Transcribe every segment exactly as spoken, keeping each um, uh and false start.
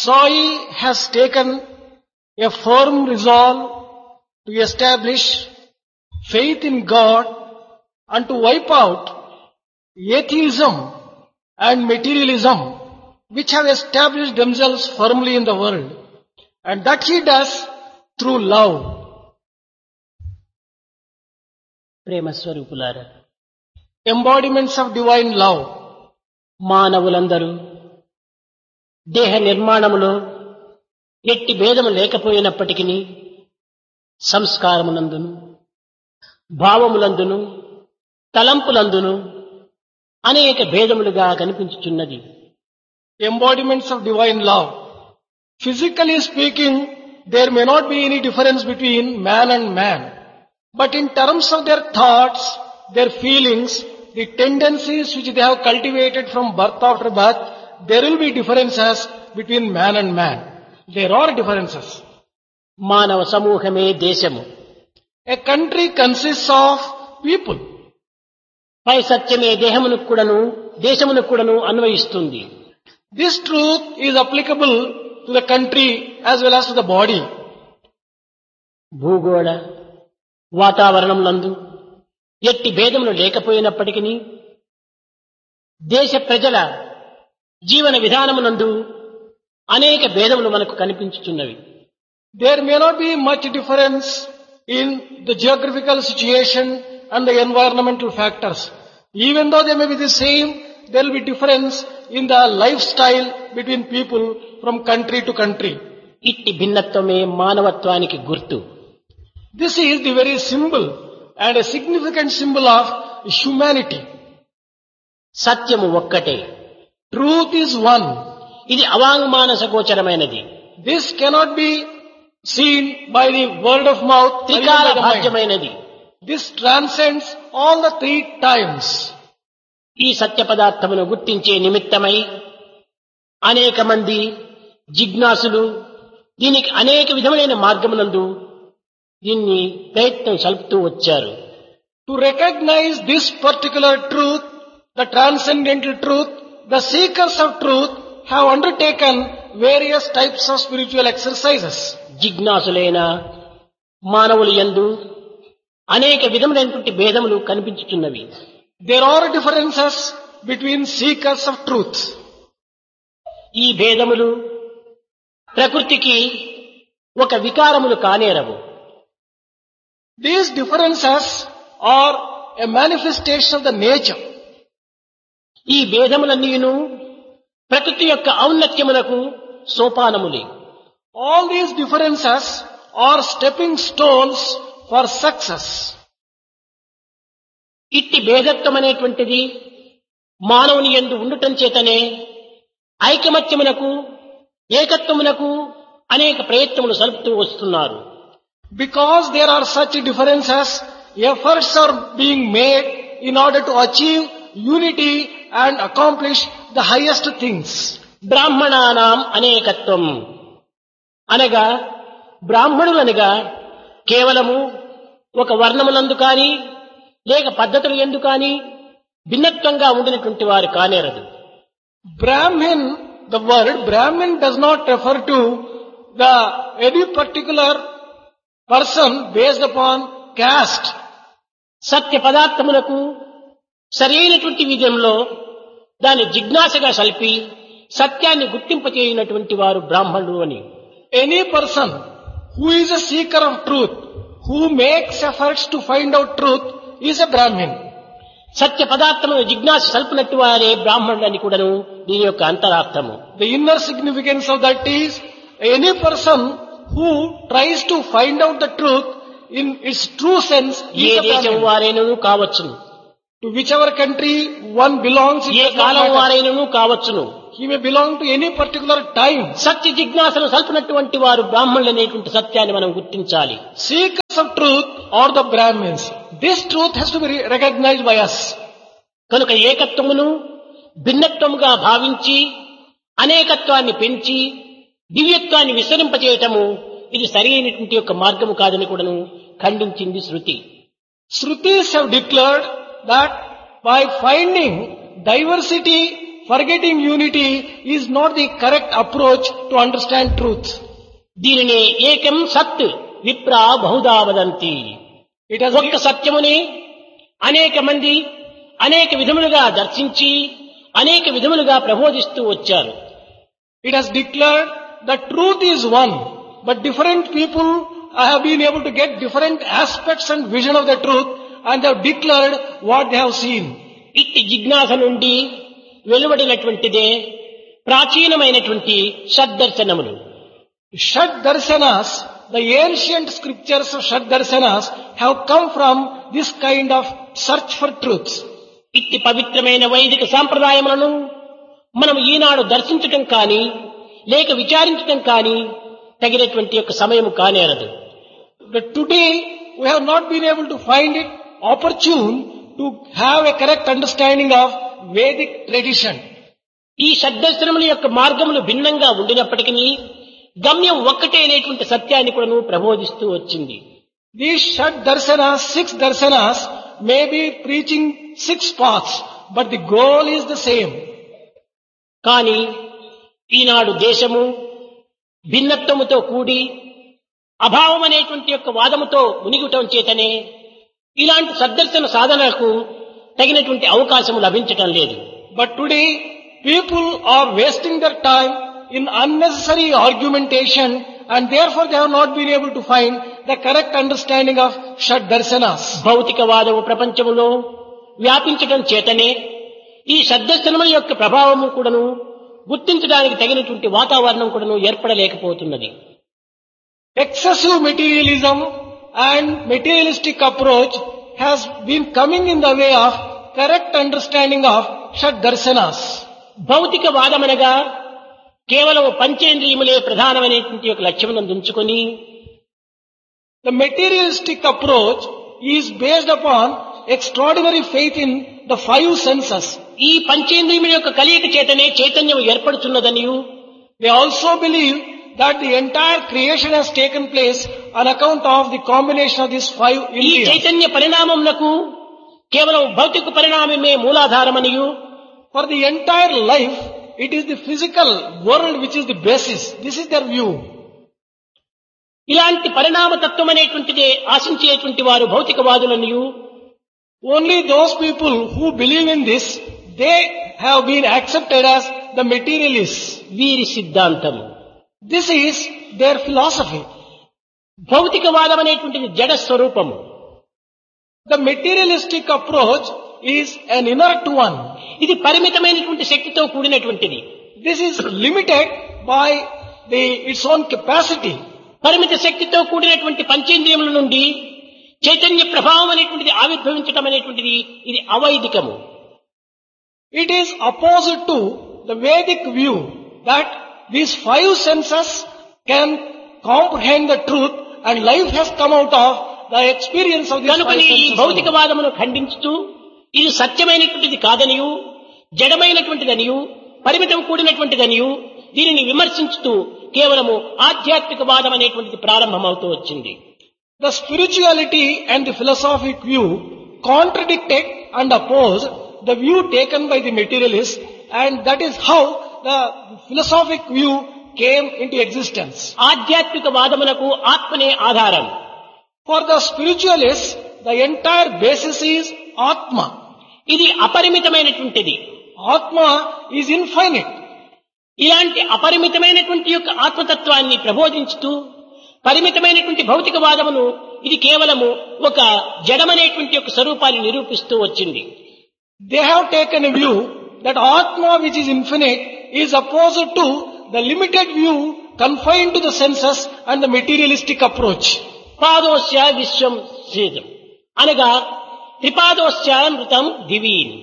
Sai has taken a firm resolve to establish faith in God and to wipe out atheism and materialism which have established themselves firmly in the world. And that he does through love. ప్రేమ స్వరూపులారా, Embodiments of divine love. మానవులందరూ దేహ నిర్మాణములో ఎట్టి భేదము లేకపోయినప్పటికీ సంస్కారమునందును భావములందును తలంపులందును అనేక భేదములుగా కనిపించుచున్నది. Embodiments of divine love. Physically speaking, there may not be any difference between man and man. But in terms of their thoughts, their feelings, the tendencies which they have cultivated from birth after birth, there will be differences between man and man. There are differences. మానవ సమూహమే దేశము. A country consists of people. పై సత్యమే దేహమునకు కూడాను దేశమునకు కూడాను అన్వయిస్తుంది. This truth is applicable to the country as well as to the body. భూగోళ వాతావరణములందు ఎట్టి భేదములు లేకపోయినప్పటికీ దేశ ప్రజల జీవన విధానమునందు అనేక భేదములు మనకు కనిపించుచున్నవి. There may not be much difference in the geographical situation and the environmental factors. Even though they may be the same, there will be difference in the lifestyle between people from country to country. ఇట్టి భిన్నత్వమే మానవత్వానికి గుర్తు. This is the very symbol and a significant symbol of humanity. సత్యము ఒక్కటే. Truth is one. ఇది అవాంగ్మానస గోచరమైనది. This cannot be seen by the word of mouth. త్రికాల భాగ్యమైనది. This transcends all the three times. ఈ సత్య పదార్థమును గుర్తించే నిమిత్తమై అనేక మంది జిజ్ఞాసులు దీనికి అనేక విధమైన మార్గములందు దీన్ని ప్రయత్నం సల్పుతూ వచ్చారు. To recognize this particular truth, the transcendental truth, the seekers of truth have undertaken various types of spiritual exercises. జిజ్ఞాసులైన మానవులు యందు అనేక విధములైనటువంటి భేదములు కనిపించుచున్నవి. There are differences between seekers of truth. ఈ భేదములు ప్రకృతికి ఒక వికారములు కానేరవు. These differences are a manifestation of the nature. ఈ భేదములన్నీను ప్రకృతి యొక్క ఔన్నత్యమునకు సోపానములే. All these differences are stepping stones for success. ఇట్టి భేదత్వం అనేటువంటిది మానవుని యందు ఉండటం చేతనే ఐకమత్యమునకు ఏకత్వమునకు అనేక ప్రయత్నములు సలుపుతూ వస్తున్నారు. Because there are such differences, efforts are being made in order to achieve unity and accomplish the highest things. బ్రాహ్మణానాం అనేకత్వం అనగా బ్రాహ్మణులనగా కేవలము ఒక వర్ణములందు కానీ లేక పద్ధతులు ఎందు కానీ భిన్నత్వంగా ఉండినటువంటి వారు కానేరదు. Brahmin, the word Brahmin does not refer to the any particular person based upon caste. సత్య పదార్థములకు సరైనటువంటి విధంలో దాన్ని జిజ్ఞాసగా సల్పి సత్యాన్ని గుర్తింపచేయనటువంటి వారు బ్రాహ్మణులు అని. Any person who is a seeker of truth, who makes efforts to find out truth, is a Brahmin. సత్య పదార్థమును జిజ్ఞాస సల్పినట్టు వారే బ్రాహ్మణులు అని కూడాను దీని యొక్క అంతరార్థము. The inner significance of that is any person who tries to find out the truth in its true sense A is a దేశం Brahmin. వారైనను కావచ్చును, To whichever country one belongs, it A does not column matter. వారైనను కావచ్చును. He may belong to any particular time. సత్య జిజ్ఞాసను సల్పినటువంటి వారు బ్రాహ్మణులు అనేటువంటి సత్యాన్ని మనం గుర్తించాలి. Seekers of truth are the Brahmins. This truth has to be re- recognized by us. కనుక ఏకత్వమును భిన్నత్వముగా భావించి అనేకత్వాన్ని పెంచి దివ్యత్వాన్ని విస్తరింపచేయటము ఇది సరైనటువంటి యొక్క మార్గము కాదని కూడాను ఖండించింది శృతి. Shrutis have declared that by finding diversity forgetting unity is not the correct approach to understand truth. దీనిని ఏకం సత్ విప్రా బహుదా వదంతి. It has ఒక్క సత్యముని అనేక మంది అనేక విధములుగా దర్శించి అనేక విధములుగా ప్రబోధిస్తూ వచ్చారు. It has declared that truth is one, but different people have been able to get different aspects and vision of the truth, and they have declared what they have seen. ఇట్టి జిజ్ఞాస నుండి వెలువడినటువంటిదే ప్రాచీనమైనటువంటి షడ్దర్శనములు. Shad Darsanas, the ancient scriptures of Shad Darsanas have come from this kind of search for truth. ఇట్టి పవిత్రమైన వైదిక సాంప్రదాయములను మనం ఈనాడు దర్శించటం కానీ లేక విచారించటం కానీ తగినటువంటి యొక్క సమయం కానేరదు. But today we have not been able to find it opportune to have a correct understanding of Vedic tradition. ఈ షడ్దర్శనముల యొక్క మార్గములు భిన్నంగా ఉండినప్పటికీ గమ్యం ఒక్కటే అనేటువంటి సత్యాన్ని కూడా ప్రబోధిస్తూ వచ్చింది. These Shad Darsanas, six Darsanas, may be preaching six paths, but the goal is the same. కానీ ఈనాడు దేశము భిన్నత్వముతో కూడి అభావం అనేటువంటి యొక్క వాదముతో మునిగుటం చేతనే ఇలాంటి సద్దర్శన సాధనకు తగినటువంటి అవకాశం లభించటం లేదు. But today people are wasting their time in unnecessary argumentation, and therefore they have not been able to find the correct understanding of Shad Darsanas. భౌతికవాదము ప్రపంచములో వ్యాపించటం చేతనే ఈ షడ్దర్శనముల యొక్క ప్రభావము కూడాను గుర్తించడానికి తగినటువంటి వాతావరణం కూడాను ఏర్పడలేకపోతున్నది. Excessive materialism and materialistic approach has been coming in the way of correct understanding of Shad Darsanas. భౌతికవాదమనగా కేవలం పంచేంద్రియములే ప్రధానమైనటువంటి ఒక లక్ష్యమును ఉంచుకొని The materialistic approach is based upon extraordinary faith in the five senses. ఈ పంచేంద్రియముల యొక్క కలయిక చేతనే చైతన్యం ఏర్పడుతున్నదనియు, They also believe that the entire creation has taken place on account of the combination of these five ఈ indriyas. చైతన్య పరిణామమునకు కేవలం భౌతిక పరిణామమే మూలాధారమనియు, For the entire life, it is the physical world which is the basis. This is their view. ఇలాంటి పరిణామతత్వం అనేటువంటిదే ఆశించేటువంటి వారు భౌతికవాదులనియు, Only those people who believe in this, they have been accepted as the materialists. వీరి సిద్ధాంతము. This is their philosophy. భౌతికవాదం అనేటువంటిది జడ స్వరూపము. The materialistic approach is an inert one. ఇది పరిమితమైనటువంటి శక్తితో కూడినటువంటిది. This is limited by the, its own capacity. పరిమిత శక్తితో కూడినటువంటి పంచేంద్రియముల నుండి చైతన్య ప్రభావం అనేటువంటిది ఆవిర్భవించటం అనేటువంటిది ఇది అవైదికము. It is opposite to the Vedic view that these five senses can comprehend the truth and life has come out of the experience of these five కనుకని ఈ senses. భౌతికవాదమును ఖండించుతూ ఇది సత్యమైనటువంటిది కాదనియు, జడమైనటువంటిదనియు, పరిమితం కూడినటువంటిదనియు దీనిని విమర్శించుతూ కేవలము ఆధ్యాత్మికవాదం అనేటువంటిది ప్రారంభమవుతూ వచ్చింది. The spirituality and the philosophic view contradicted and opposed the view taken by the materialists, and that is how the philosophic view came into existence. ఆధ్యాత్మికవాదమునకు ఆత్మనే ఆధారం. For the spiritualists, the entire basis is Atma. ఇది అపరిమితమైనటువంటిది. Atma is infinite. ఇలాంటి అపరిమితమైనటువంటి యొక్క ఆత్మతత్వాన్ని ప్రబోధించుతూ పరిమితమైనటువంటి భౌతికవాదమును ఇది కేవలము ఒక జడమనేటువంటి యొక్క స్వరూపాన్ని నిరూపిస్తూ వచ్చింది. They have taken a view that Atma, which is infinite, is opposite to the limited view confined to the senses and the materialistic approach. పాదోస్య విశ్వం శ్రీజం అనగా త్రిపాదోస్యామృతం దివీన్.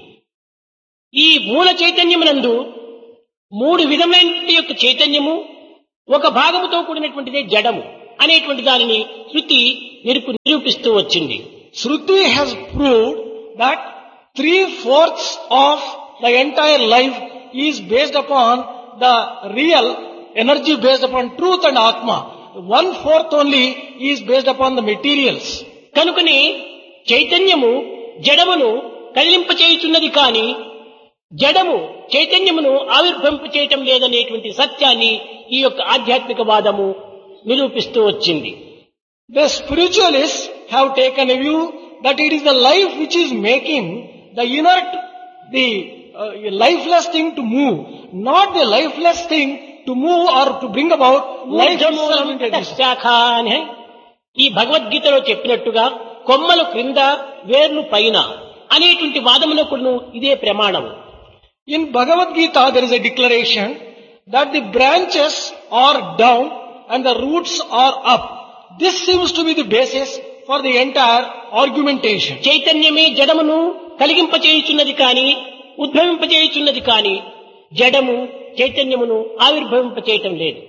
ఈ మూల చైతన్యమునందు మూడు విధమైన యొక్క చైతన్యము ఒక భాగముతో కూడినటువంటిదే జడము అనేటువంటి దానిని శృతి నిరూపి నిరూపిస్తూ వచ్చింది. Shruti has proved that three-fourths of the entire life is based upon the real energy based upon truth and Atma. One-fourth only is based upon the materials. కనుకని చైతన్యము జడమును కదిలింపచేయుచున్నది కాని జడము చైతన్యమును ఆవిర్భవింప చేయటం లేదనేటువంటి సత్యాన్ని ఈ యొక్క ఆధ్యాత్మిక వాదము నిరూపిస్తూ వచ్చింది. The spiritualists have taken a view that it is the life which is making the inert, the uh, lifeless thing to move, not the lifeless thing to move or to bring about life itself into existence. శాఖ అని ఈ భగవద్గీతలో చెప్పినట్టుగా కొమ్మలు క్రింద వేర్లు పైన అనేటువంటి వాదములకు ఇదే ప్రమాణము. In Bhagavad Gita there is a declaration that the branches are down and the roots are up. This seems to be the basis for the entire argumentation. చైతన్యమే జడమును కలిగింపచేయుచున్నది కాని ఉద్భవింపచేయుచున్నది కాని జడము చైతన్యమును ఆవిర్భవింపచేయటం లేదు.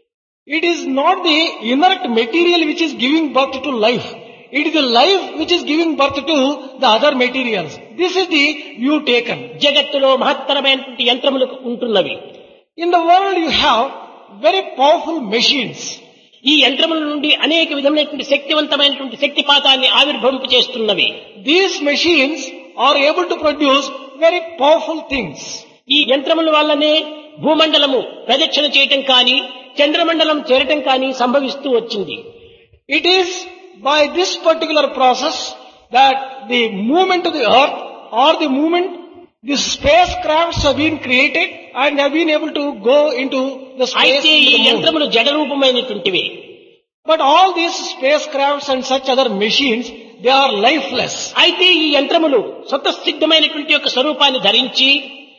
It is not the inert material which is giving birth to life. It is the life which is giving birth to the other materials. This is the view taken. జగత్తులో మహత్తరమైనటువంటి యంత్రములు ఉంటున్నవి. In the world you have very powerful machines. ఈ యంత్రముల నుండి అనేక విధమైనటువంటి శక్తివంతమైనటువంటి శక్తిపాతాన్ని ఆవిర్భవింప చేస్తున్నవి. These machines are able to produce very powerful things. ఈ యంత్రముల వల్లనే భూమండలము ప్రదక్షిణ చేయటం కానీ చంద్రమండలం చేరటం కానీ సంభవిస్తూ వచ్చింది. It is by this particular process that the movement of the earth or the movement, the spacecrafts have been created and have been able to go into the space. అయితే ఈ యంత్రములు జడ రూపమైనటువంటివి. But all these spacecrafts and such other machines, they are lifeless. అయితే ఈ యంత్రములు స్వతసిద్ధమైనటువంటి యొక్క స్వరూపాన్ని ధరించి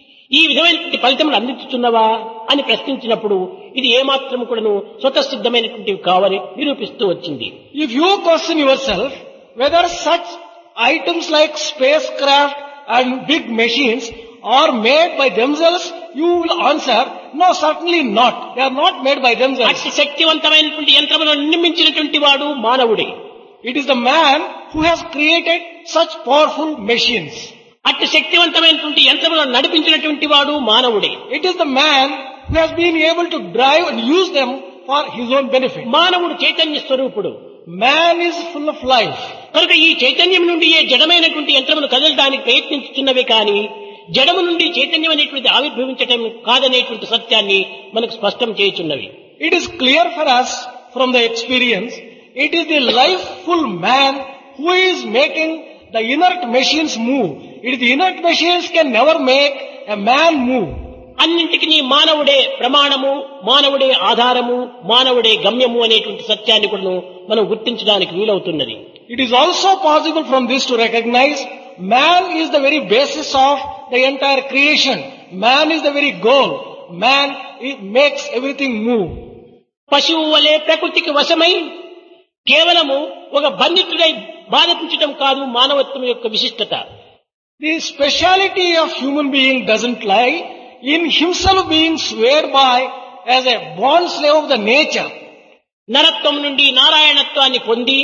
ఈ విధమైనటువంటి ఫలితములు అందించుతున్నవా అని ప్రశ్నించినప్పుడు ఇది ఏమాత్రం కూడాను స్వతసిద్ధమైనటువంటివి కావని నిరూపిస్తూ వచ్చింది. If you question yourself whether such items like spacecraft and big machines are made by themselves, you will answer, no, certainly not. They are not made by themselves. అతి శక్తివంతమైనటువంటి యంత్రములను నిర్మించినటువంటి వాడు మానవుడే. It is the man who has created such powerful machines. అతి శక్తివంతమైనటువంటి యంత్రములను నడిపించినటువంటి వాడు మానవుడే. It is the man who has been able to drive and use them for his own benefit. మానవుడు చైతన్య స్వరూపుడు. Man is full of life. కనుక ఈ చైతన్యం నుండి ఏ జడమైనటువంటి యంత్రములు కదలడానికి ప్రయత్నించుతున్నవి కానీ జడము నుండి చైతన్యం అనేటువంటి ఆవిర్భవించటం కాదనేటువంటి సత్యాన్ని మనకు స్పష్టం చేయుచున్నవి. It is clear for us from the experience. It is the lifeful man who is making the inert machines move. It is the inert machines can never make a man move. అన్నింటికి నీ మానవుడే ప్రమాణము, మానవుడే ఆధారము, మానవుడే గమ్యము అనేటువంటి సత్యాన్ని కూడా మనం గుర్తించడానికి వీలవుతున్నది. It is also possible from this to recognize man is the very basis of the entire creation. Man is the very goal. Man makes everything move. పశువు వలె ప్రకృతికి వశమై కేవలము ఒక బంధితుడై బాధించడం కాదు మానవత్వం యొక్క విశిష్టత. The speciality of human being doesn't lie in himself being swayed by as a bond slave of the nature. నరత్వం నుండి నారాయణత్వాన్ని పొంది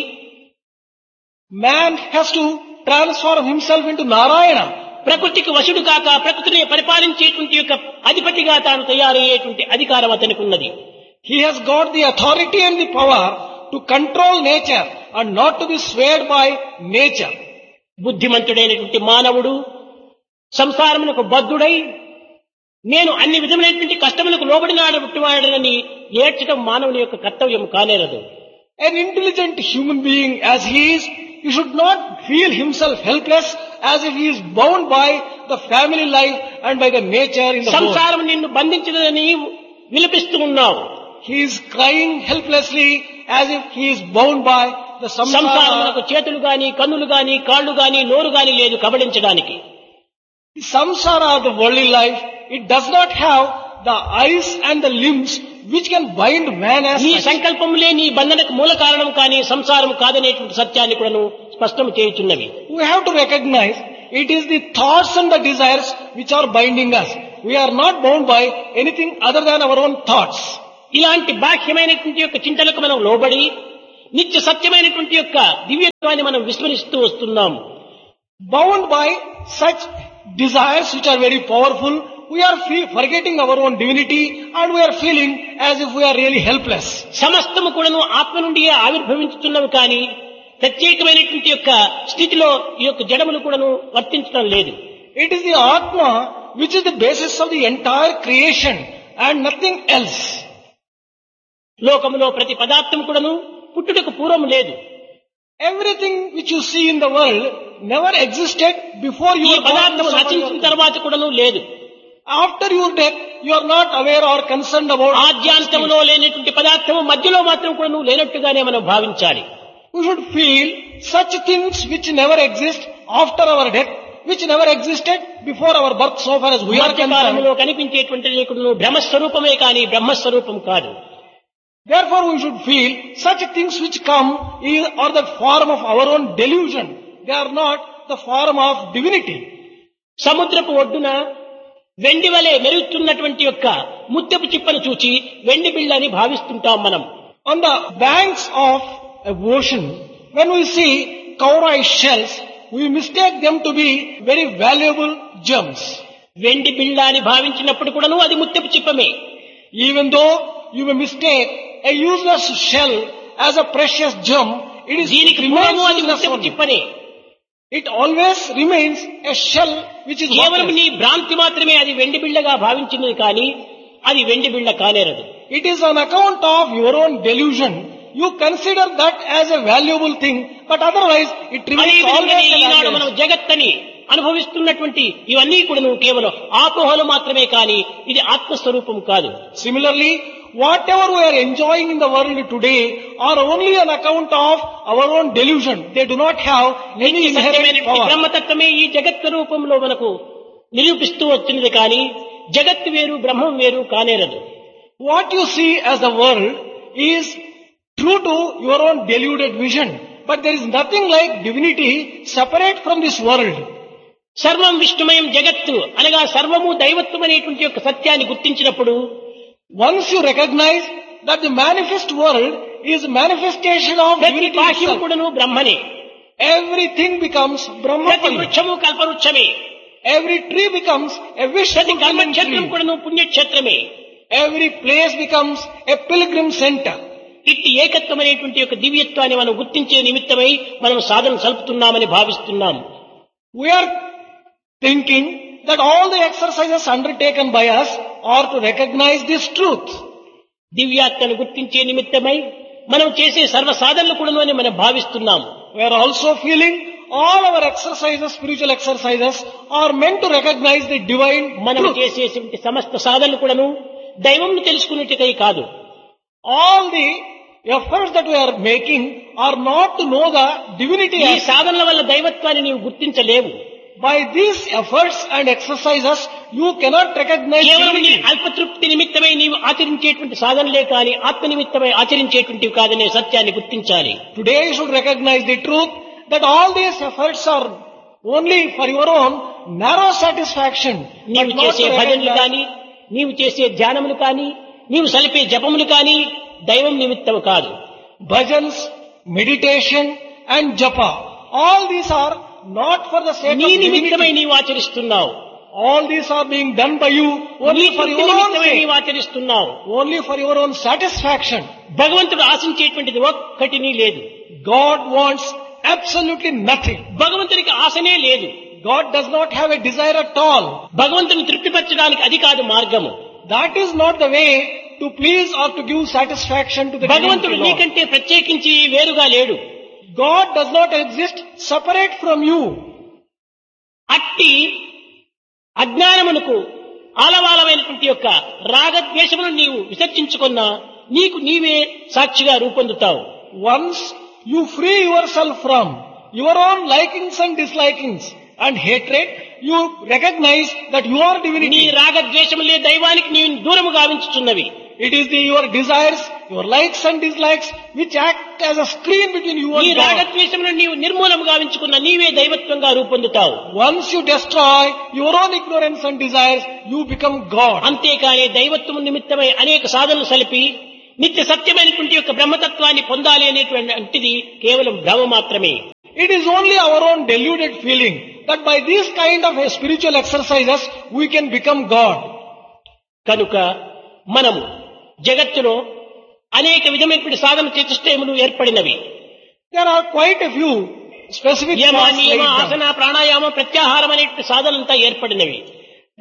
man has to transform himself into Narayana. ప్రకృతికి వశుడు కాక ప్రకృతిని పరిపాలించేటువంటి యొక్క అధిపతిగా తాను తయారయ్యేటువంటి అధికారం అతనికి ఉన్నది. He has got the authority and the power to control nature and not to be swayed by nature. బుద్ధిమంతుడైనటువంటి మానవుడు సంసారమునకు బద్ధుడై నేను అన్ని విధములైనటువంటి కష్టములకు లోబడినాడని ఏడ్చడం మానవుని యొక్క కర్తవ్యం కానేరదు. An intelligent human being as he is, he should not feel himself helpless as if he is bound by the family life and by the nature in the world. సంసారం నిన్ను బంధించినదని విలపిస్తూ ఉన్నావు. He is crying helplessly as if he is bound by the samsara. సంసారమునకు చేతులు గాని కన్నులు గాని కాళ్ళు గాని నోరు గాని లేదు కబళించడానికి. The samsara of the worldly life, it does not have the eyes and the limbs which can bind man as నీ such. సంకల్పములే నీ బంధనకు మూల కారణం కానీ సంసారం కాదనేటువంటి సత్యాన్ని కూడాను స్పష్టం చేయుచున్నవి. We have to recognize it is the thoughts and the desires which are binding us. We are not bound by anything other than our own thoughts. ఇలాంటి బాహ్యమైనటువంటి యొక్క చింతలకు మనం లోబడి నిత్య సత్యమైనటువంటి యొక్క దివ్యత్వాన్ని మనం విస్మరిస్తూ వస్తున్నాం. Bound by such desires which are very powerful, we are fe- forgetting our own divinity and we are feeling as if we are really helpless. సమస్తము కూడాను ఆత్మ నుండి ఆవిర్భవించుతున్నవి కానీ ప్రత్యేకమైనటువంటి యొక్క స్థితిలో ఈ యొక్క జడములు కూడాను వర్తించడం లేదు. It is the Atma which is the basis of the entire creation and nothing else. లోకములో ప్రతి పదార్థం కూడాను పుట్టుటకు పూర్వం లేదు. Everything which you see in the world never existed before you ఈ were born. పదార్థం నశించిన తర్వాత కూడాను లేదు. After your death, you are not aware or concerned about. ఆద్యాంతములో లేనటువంటి పదార్థము మధ్యలో మాత్రం కూడాను లేనట్టుగానే మనం భావించాలి. We should feel such things which never exist after our death, which never existed before our birth, so far as we are మధ్యకాలంలో concerned. కనిపించేటువంటి బ్రహ్మస్వరూపమే కానీ బ్రహ్మస్వరూపం కాదు. Therefore, we should feel such things which come is- are the form of our own delusion. They are not the form of divinity. సముద్రపు ఒడ్డున వెండి వలె మెరుగుతున్నటువంటి యొక్క ముత్యపు చిప్పను చూచి వెండి బిళ్ళ అని భావిస్తుంటాం మనం. On the banks of a ocean, when we see cowrie shells, we mistake them to be very valuable gems. వెండి బిళ్ళ అని భావించినప్పుడు కూడాను అది ముత్యపు చిప్పమే. Even though you may mistake a useless shell as a precious gem, it is దీనికి it remains పూర్వము అది useless ముత్యపు only. చిప్పనే. It always remains a shell which is కేవలం worthless. నీ భ్రాంతి మాత్రమే అది వెండి బిళ్ళగా భావించినది కానీ అది వెండి బిళ్ళ కానేరదు. It is on account of your own delusion. You consider that as a valuable thing, but otherwise it అదే remains విధంగానే always ఈనాడు మనం valueless. జగత్తని అనుభవిస్తున్నటువంటి ఇవన్నీ కూడా నువ్వు కేవలం ఆపోహలు మాత్రమే కానీ ఇది ఆత్మస్వరూపం కాదు. Similarly, whatever we are enjoying in the world today are only on account of our own delusion. They do not have any inherent సత్యమైనటువంటి power. బ్రహ్మతత్వమే ఈ జగత్ రూపంలో మనకు నిరూపిస్తూ వచ్చినది కానీ జగత్తు వేరు బ్రహ్మం వేరు కానేరదు. What you see as the world is true to your own deluded vision, but there is nothing like divinity separate from this world. సర్వం విష్ణుమయం జగత్తు అనగా సర్వము దైవత్వం అనేటువంటి యొక్క సత్యాన్ని గుర్తించినప్పుడు Once you recognize that the manifest world is manifestation of ప్రతి divinity బాహ్యం itself, కూడాను బ్రహ్మనే. everything becomes Brahma. ప్రతి వృక్షము కల్పవృక్షమే. Every tree becomes a wish ప్రతి fulfilling కర్మక్షేత్రం tree. కూడాను పుణ్యక్షేత్రమే. Every place becomes a pilgrim center. ఇట్టి ఏకత్వం అనేటువంటి యొక్క దివ్యత్వాన్ని మనం గుర్తించే నిమిత్తమై మనం సాధన సలుపుతున్నామని భావిస్తున్నాం. We are thinking that all the exercises undertaken by us are to recognize this truth. దివ్యాత్మను గుర్తించే నిమిత్తమై మనం చేసే సర్వ సాధనలు కూడాను అని మనం భావిస్తున్నాం. We are also feeling all our exercises, spiritual exercises, are meant to recognize the divine మనం truth. చేసేటువంటి సమస్త సాధనలు కూడాను దైవంను తెలుసుకునేటికై కాదు. All the efforts that we are making are not to know the divinity. ఈ as- సాధనల వల్ల దైవత్వాన్ని నీవు గుర్తించలేవు. By these efforts and exercises, you cannot recognize కేవలం నీ divinity. అల్పతృప్తి నిమిత్తమై నీవు ఆచరించేటువంటి సాధనలే కాని ఆత్మ నిమిత్తమై ఆచరించేటువంటివి కాదనే సత్యాన్ని గుర్తించాలి. Today you should recognize the truth that all these efforts are only for your own narrow satisfaction. but నీవు not చేసే to భజనలు recognize- కాని నీవు చేసే ధ్యానములు కాని నీవు సలిపే జపములు కాని దైవం నిమిత్తము కాదు. Bhajans, meditation and japa. All these are not for the sake నీ of నిమిత్తమై divinity. నీవు ఆచరిస్తున్నావు. All these are being done by you నీ only for తృప్తి your own నిమిత్తమై sake. నీవు ఆచరిస్తున్నావు. Only for your own satisfaction. భగవంతుడు ఆశించేటువంటిది ఒక్కటిని లేదు. God wants absolutely nothing. భగవంతునికి ఆశనే లేదు. God does not have a desire at all. భగవంతుని తృప్తిపరచడానికి అది కాదు మార్గము. That is not the way to please or to give satisfaction to the భగవంతుడు divinity Lord. నీకంటే ప్రత్యేకించి వేరుగా లేడు. God does not exist separate from you. అట్టి అజ్ఞానమునకు ఆలవాలమైనటువంటి యొక్క రాగద్వేషములను నీవు విసర్జించుకున్నా నీకు నీవే సాక్షిగా రూపొందుతావు. Once you free yourself from your own likings and dislikings and hatred, you recognize that you are నీ divinity. రాగద్వేషములే దైవానికి నీవు దూరము గావించుచున్నవి. It is the, your desires, your likes and dislikes which act as a screen between you నీ and God. రాగద్వేషములను నీవు నిర్మూలము గావించుకున్న నీవే దైవత్వంగా రూపొందుతావు. Once you destroy your own ignorance and desires, you become God. అంతేకాని దైవత్వము నిమిత్తమై అనేక సాధనలు సలిపి నిత్య సత్యమైనటువంటి యొక్క బ్రహ్మతత్వాన్ని పొందాలి అనేటువంటిది కేవలం భ్రమ మాత్రమే. It is only our own deluded feeling that by these kind of spiritual exercises we can become God. కనుక మనము జగత్తులో అనేక విధమైనటువంటి సాధన చతుష్టయములు ఏర్పడినవి. There are quite a few specific Yama paths నియమ laid down. ఆసన ప్రాణాయామ ప్రత్యాహారం అనేటువంటి సాధనలంతా ఏర్పడినవి.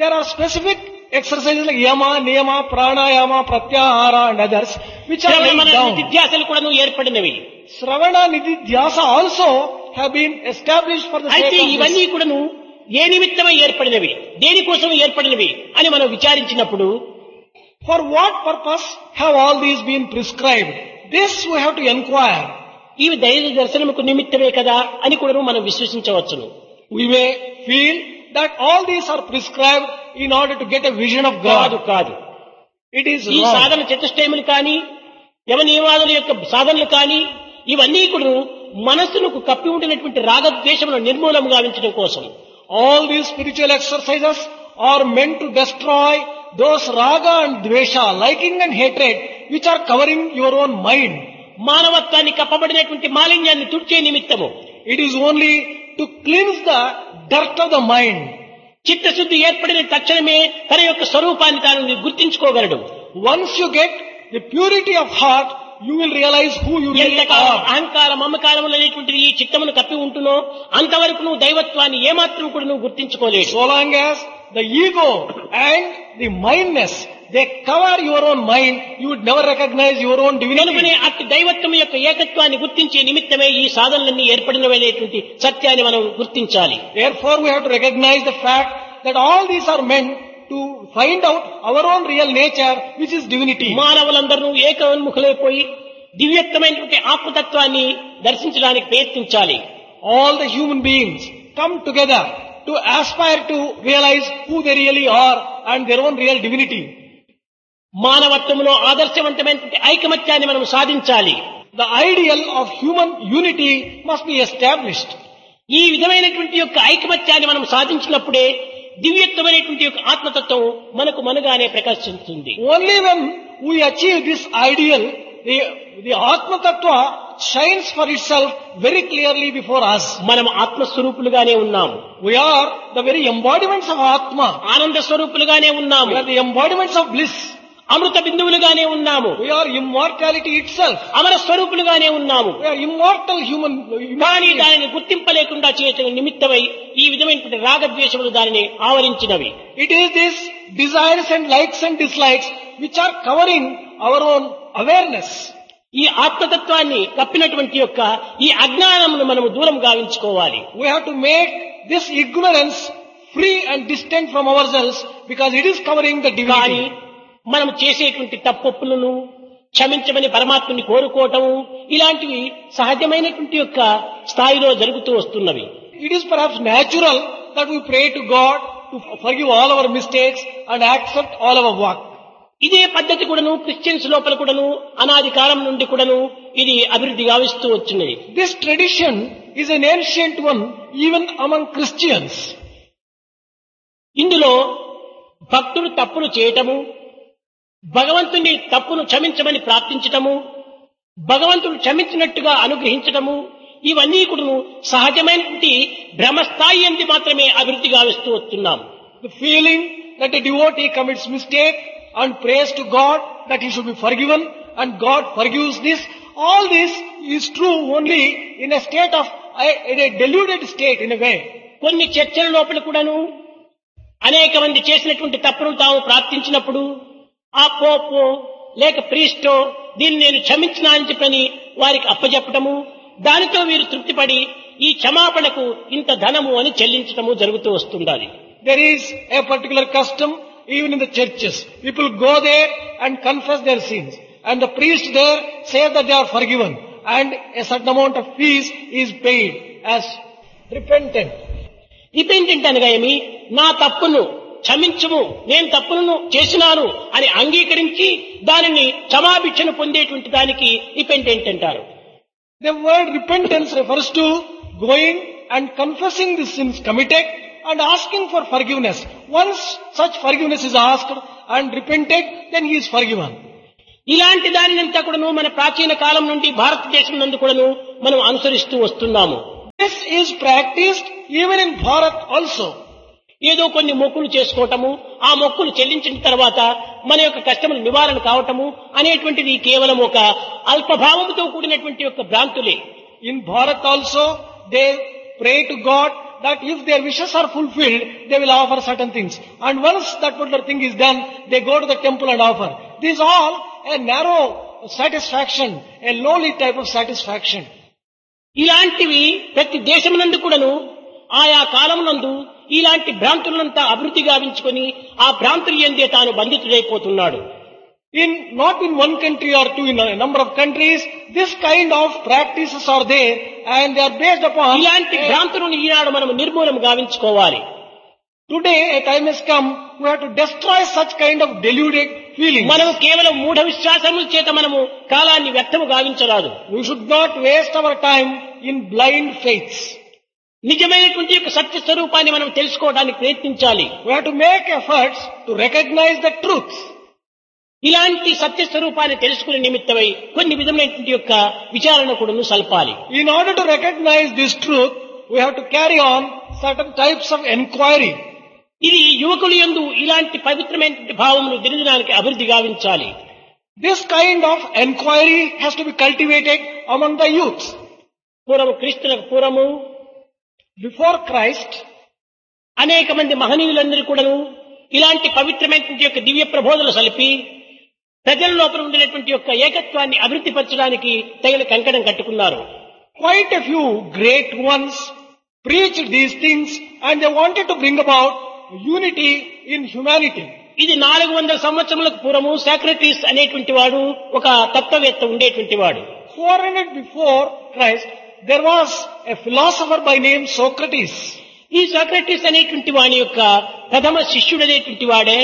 There are specific exercises like yama, niyama, pranayama, pratyahara and others which are laid down. నిధ్యాసలు కూడా ఏర్పడినవి. Sravana, nididhyasa also have been established for the sake అయితే of this. ఇవన్నీ కూడాను ఏ నిమిత్తమై ఏర్పడినవి, దేనికోసం ఏర్పడినవి అని మనం విచారించినప్పుడు, For what purpose have all these been prescribed? This we have to inquire. ఇవి దైవ దర్శనముకు నిమిత్తమే కదా అని కూడా మనం విశ్వసించవచ్చును. We may feel that all these are prescribed in order to get a vision of కాదు God. కాదు It is ఈ wrong. సాధన చతుష్టయములు కానీ యమ నియమాదుల యొక్క సాధనలు కానీ ఇవన్నీ కూడా మనస్సును కప్పి ఉండినటువంటి రాగద్వేషములను నిర్మూలన గావించడం కోసం. All these spiritual exercises are meant to destroy those raga and dvesha, liking and hatred, which are covering your own mind. మానవత్వాన్ని కప్పబడినటువంటి మాలిన్యాన్ని తుడిచే నిమిత్తము. It is only to cleanse the dirt of the mind. చిత్తశుద్ధి ఏర్పడిన తక్షణమే తన యొక్క స్వరూపాన్ని తాను గుర్తించుకోగలడు. Once you get the purity of heart, you will realize who you really ఎంతకాలం are. అహంకారం మమకారములు అనేటువంటిది ఈ చిత్తమును కప్పి ఉంటునో అంతవరకు నువ్వు దైవత్వాన్ని ఏమాత్రం కూడా నువ్వు గుర్తించుకోలేవు. So long as the ego and the mindness, they cover your own mind, you would never recognize your own కనుకనే divinity. అట్టి దైవత్వం యొక్క ఏకత్వాన్ని గుర్తించే నిమిత్తమే ఈ సాధనలన్నీ ఏర్పడినవనేటువంటి సత్యాన్ని మనం గుర్తించాలి. Therefore we have to recognize the fact that all these are meant to find out our own real nature, which is divinity. మానవులందరూ ఏకోన్ముఖులైపోయి దివ్యత్వమైనటువంటి ఆత్మతత్వాన్ని దర్శించడానికి ప్రయత్నించాలి. All the human beings come together to aspire to realize who they really are and their own real divinity. మానవత్వంలో ఆదర్శవంతమైనటువంటి ఐకమత్యాన్ని మనం సాధించాలి. The ideal of human unity must be established. ఈ విధమైనటువంటి యొక్క ఐకమత్యాన్ని మనం సాధించినప్పుడే దివ్యత్వమైనటువంటి యొక్క ఆత్మతత్వం మనకు మనగానే ప్రకాశిస్తుంది. Only when we achieve this ideal, the, the Atma Tattva shines for itself very clearly before us. మనం ఆత్మస్వరూపులుగానే ఉన్నాము. We are the very embodiments of Atma. ఆనంద స్వరూపులుగానే ఉన్నాము. We are the embodiments of bliss. అమృత బిందువులుగానే ఉన్నాము. We are immortality itself. అమర స్వరూపులుగానే ఉన్నాము. We are immortal human. కానీ దానిని గుర్తింపలేకుండా చేయటం నిమిత్తమై ఈ విధమైనటువంటి రాగద్వేషములు దానిని ఆవరించినవి. It is this desires and likes and dislikes which are covering our own awareness. ఈ ఆత్మతత్వాన్ని కప్పినటువంటి యొక్క ఈ అజ్ఞానమును మనము దూరం గావించుకోవాలి. We have to make this ignorance free and distant from ourselves because it is covering the కానీ divinity. మనం చేసేటువంటి తప్పొప్పులను క్షమించమని పరమాత్మని కోరుకోవటము ఇలాంటివి సహజమైనటువంటి యొక్క స్థాయిలో జరుగుతూ వస్తున్నవి. It is perhaps natural that we pray to God to forgive all our mistakes and accept all our work. ఇదే పద్ధతి కూడాను క్రిస్టియన్స్ లోపల కూడాను అనాది కాలం నుండి కూడాను ఇది అభివృద్ధి గావిస్తూ వచ్చినది. This tradition is an ancient one even among Christians. ఇందులో భక్తులు తప్పులు చేయటము, భగవంతుని తప్పును క్షమించమని ప్రార్థించటము, భగవంతుడు క్షమించినట్టుగా అనుగ్రహించటము ఇవన్నీ కూడాను సహజమైనటువంటి భ్రమస్థాయి అంది మాత్రమే అభివృద్ధి గావిస్తూ వస్తున్నాము. The feeling that a devotee commits mistake and prays to God that he should be forgiven and God forgives this, all this is true only in a state of, in a deluded state in a way. కొన్ని చర్చల లోపల కూడాను అనేక మంది చేసినటువంటి తప్పును తాము ప్రార్థించినప్పుడు ఆ పోపో లేక ప్రీస్టో దీన్ని నేను క్షమించినా అని చెప్పని వారికి అప్పచెప్పటము, దానితో వీరు తృప్తిపడి ఈ క్షమాపణకు ఇంత ధనము అని చెల్లించటము జరుగుతూ వస్తుండాలి. There is a particular custom even in the churches. People go there and confess their sins and the priest there says that they are forgiven and a certain amount of fees is paid as repentant. Repentant అనగా ఏమి, నా తప్పును క్షమించుము, నేను తప్పులను చేసినాను అని అంగీకరించి దానిని క్షమాభిక్షను పొందేటువంటి దానికి రిపెంటెంట్ అంటారు. The word repentance refers to going and confessing the sins committed and asking for forgiveness. Once such forgiveness is asked and repented, then he is forgiven. ఇలాంటి దానినంతా కూడాను మన ప్రాచీన కాలం నుండి భారతదేశం నందు కూడాను మనం అనుసరిస్తూ వస్తున్నాము. This is practiced even in Bharat also. ఏదో కొన్ని మొక్కులు చేసుకోవటము, ఆ మొక్కులు చెల్లించిన తర్వాత మన యొక్క కష్టములు నివారణ కావటము అనేటువంటిది కేవలం ఒక అల్పభావముతో కూడినటువంటి యొక్క భ్రాంతులే. In Bharat also they pray to God that if their wishes are fulfilled, they will offer certain things. And once that particular thing is done, they go to the temple and offer. This is all a narrow satisfaction, a lowly type of satisfaction. ఇలాంటివి ప్రతి దేశమునందు కూడాను ఆయా కాలమునందు ఇలాంటి భ్రాంతులంతా అభివృద్ధి గావించుకొని ఆ భ్రాంతులు ఎందే తాను బంధితుడైపోతున్నాడు. In, not in one country or two, in a number of countries, this kind of practices are there and they are based upon... ఇలాంటి భ్రాంతులను ఈనాడు మనం నిర్మూలన గావించుకోవాలి. Today a time has come, we have to destroy such kind of deluded feelings. మనము కేవలం మూఢ విశ్వాసముల చేత మనము కాలాన్ని వ్యర్థము గావించరాదు. We should not waste our time in blind faiths. నిజమైనటువంటి యొక్క సత్య స్వరూపాన్ని మనం తెలుసుకోవడానికి ప్రయత్నించాలి. We have to make efforts to recognize the truth. ఇలాంటి సత్య స్వరూపాన్ని తెలుసుకునే నిమిత్తమై కొన్ని విధమైనటువంటి యొక్క విచారణ కూడాను సల్పాలి. In order to recognize this truth, we have to carry on certain types of enquiry. ఇది యువకుల యందు ఇలాంటి పవిత్రమైనటువంటి భావమును దినదినానికి అభివృద్ధి గావించాలి. This kind of enquiry has to be cultivated among the youth. పూర్వము క్రీస్తులకు పూర్వము Before Christ, అనేక మంది మహనీయులందరూ కూడాను ఇలాంటి పవిత్రమైనటువంటి యొక్క దివ్య ప్రబోధనలు సలిపి ప్రజల లోపల ఉండేటువంటి యొక్క ఏకత్వాన్ని అభివృద్ధి పరచడానికి తగిన కంకణం కట్టుకున్నారు. quite a few great ones preached these things and they wanted to bring about unity in humanity. ఇది నాలుగు వందల సంవత్సరములకు పూర్వము సాక్రటీస్ అనేటువంటి వాడు ఒక తత్వవేత్త ఉండేటువంటి వాడు. four hundred before Christ, there was a philosopher by name Socrates. ఈ సాక్రటీస్ అనేటువంటి వాని యొక్క ప్రథమ శిష్యుడు అనేటువంటి వాడే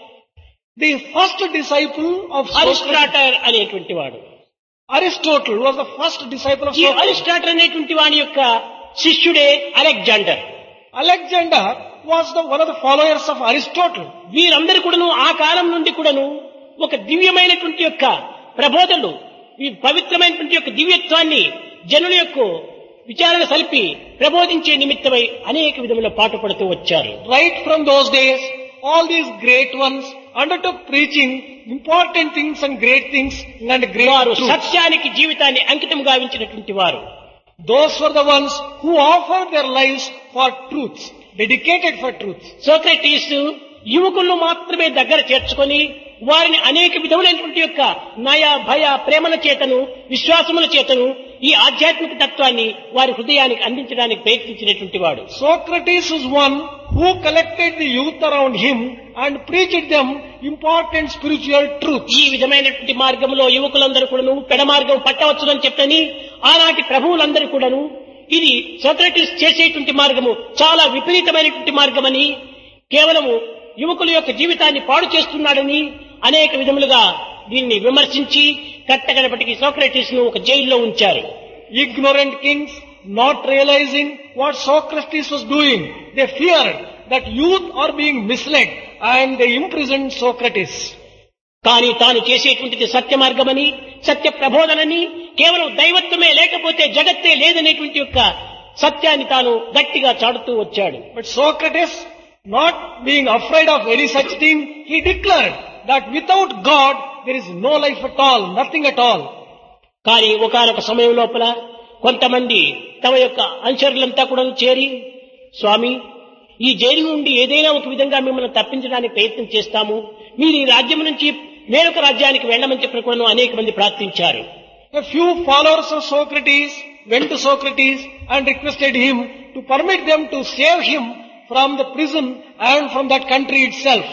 The first disciple of Socrates, Aristotle అనేటువంటి వాడు. Aristotle was the first disciple of ఈ Socrates. అరిస్టాటల్ అనేటువంటి వాని యొక్క శిష్యుడే Alexander. Alexander was the one of the followers of Aristotle. వీరందరూ కూడాను ఆ కాలం నుండి కూడాను ఒక దివ్యమైనటువంటి యొక్క ప్రబోధనలు, ఈ పవిత్రమైనటువంటి యొక్క దివ్యత్వాన్ని జనుల యొక్క విచారణ సలిపి ప్రబోధించే నిమిత్తమై అనేక విధముల పాటుపడుతూ వచ్చారు. Right from those days, all these great ones undertook preaching important things and great things and great వారు truths. సత్యానికి జీవితాన్ని అంకితం గావించినటువంటి వారు. Those were the ones who offered their lives for truth, dedicated for truth. Socrates యువకులను మాత్రమే దగ్గర చేర్చుకొని వారిని అనేక విధములైనటువంటి యొక్క నయ భయ ప్రేమల చేతను విశ్వాసముల చేతను ఈ ఆధ్యాత్మిక తత్వాన్ని వారి హృదయానికి అందించడానికి ప్రయత్నించినటువంటి వాడు. Socrates is one who collected the youth around him and preached them important spiritual truths. ఈ విధమైనటువంటి మార్గంలో యువకులందరూ కూడాను పెడ మార్గం పట్టవచ్చునని చెప్పని ఆనాటి ప్రభువులందరూ కూడాను ఇది సోక్రటీస్ చేసేటువంటి మార్గము చాలా విపరీతమైనటువంటి మార్గమని, కేవలము యువకుల యొక్క జీవితాన్ని పాడు చేస్తున్నాడని అనేక విధములుగా దీన్ని విమర్శించి కట్టగడపటికి సోక్రటీస్ ను ఒక జైల్లో ఉంచారు. Ignorant kings, not realizing what Socrates was doing, they feared that youth are being misled and they imprisoned Socrates. కానీ తాను చేసేటువంటిది సత్య మార్గమని, సత్య ప్రబోధనని, కేవలం దైవత్వమే లేకపోతే జగత్తే లేదనేటువంటి యొక్క సత్యాన్ని తాను గట్టిగా చాటుతూ వచ్చాడు. But Socrates, not being afraid of any such thing, he declared that without God there is no life at all, nothing at all. కానీ ఒకానొక సమయం లోపల కొంతమంది తమ యొక్క అనుచరులంతా కూడా చేరి, స్వామి, ఈ జైలు నుండి ఏదైనా ఒక విధంగా మిమ్మల్ని తప్పించడానికి ప్రయత్నం చేస్తాము, మీరు ఈ రాజ్యం నుంచి వేరొక రాజ్యానికి వెళ్ళమని చెప్పిన కూడా అనేక మంది ప్రార్థించారు. A few followers of Socrates went to Socrates and requested him to permit them to save him from the prison and from that country itself.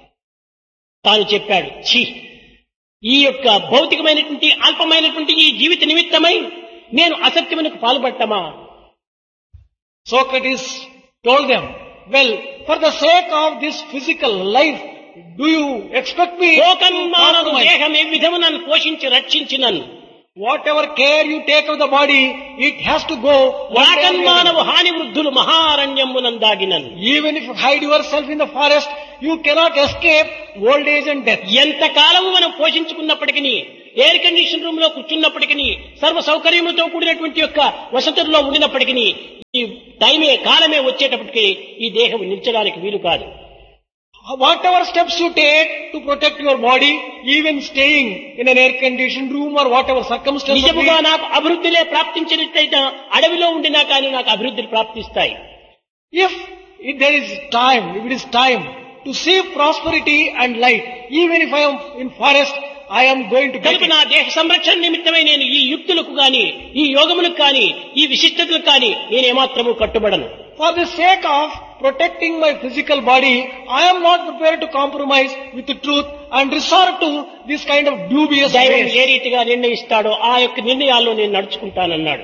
తాను చెప్పాడు, ఛీ, ఈ యొక్క భౌతికమైనటువంటి అల్పమైనటువంటి ఈ జీవిత నిమిత్తమై నేను అసత్యమునకు పాల్పడటమా? Socrates told them, well, for the sake of this physical life, do you expect me to లోకన్మానము compromise? దేహం ఏ విధము నన్ను పోషించి రక్షించినను, Whatever care you take of the body, it has to go. one way or the other. రాకన్మానవు హాని వృద్ధులు మహారణ్యమునందాగినను. Even if you hide yourself in the forest, you cannot escape old age and death. ఎంత కాలము మనం పోషించుకున్నప్పటికీ, air condition room లో కూర్చున్నప్పటికీ, సర్వ సౌకర్యములతో కూడినటువంటి యొక్క వసతుల్లో ఉండినప్పటికీ, ఈ టైమే కాలమే వచ్చేటప్పటికీ ఈ దేహం నిల్చడానికి వీలు కాదు. Whatever steps you take to protect your body, even staying in an air-conditioned room or whatever circumstances, నిజముగా నాకు అభివృద్ధిలే ప్రాప్తించినట్లయితే అడవిలో ఉండినా కానీ నాకు అభివృద్ధులు ప్రాప్తిస్తాయి. If, if there is time, if it is time to see prosperity and light, even if I am in forest, I am going to get కనుక it. నా దేహ సంరక్షణ నిమిత్తమై నేను ఈ యుక్తులకు గాని ఈ యోగములకు గాని ఈ విశిష్టతలకు గాని నేను ఏమాత్రము కట్టుబడను. For the sake of protecting my physical body, I am not prepared to compromise with the truth and resort to this kind of dubious దైవం ways. ఏ రీతిగా నిర్ణయిస్తాడో ఆ యొక్క నిర్ణయాల్లో నేను నడుచుకుంటానన్నాడు.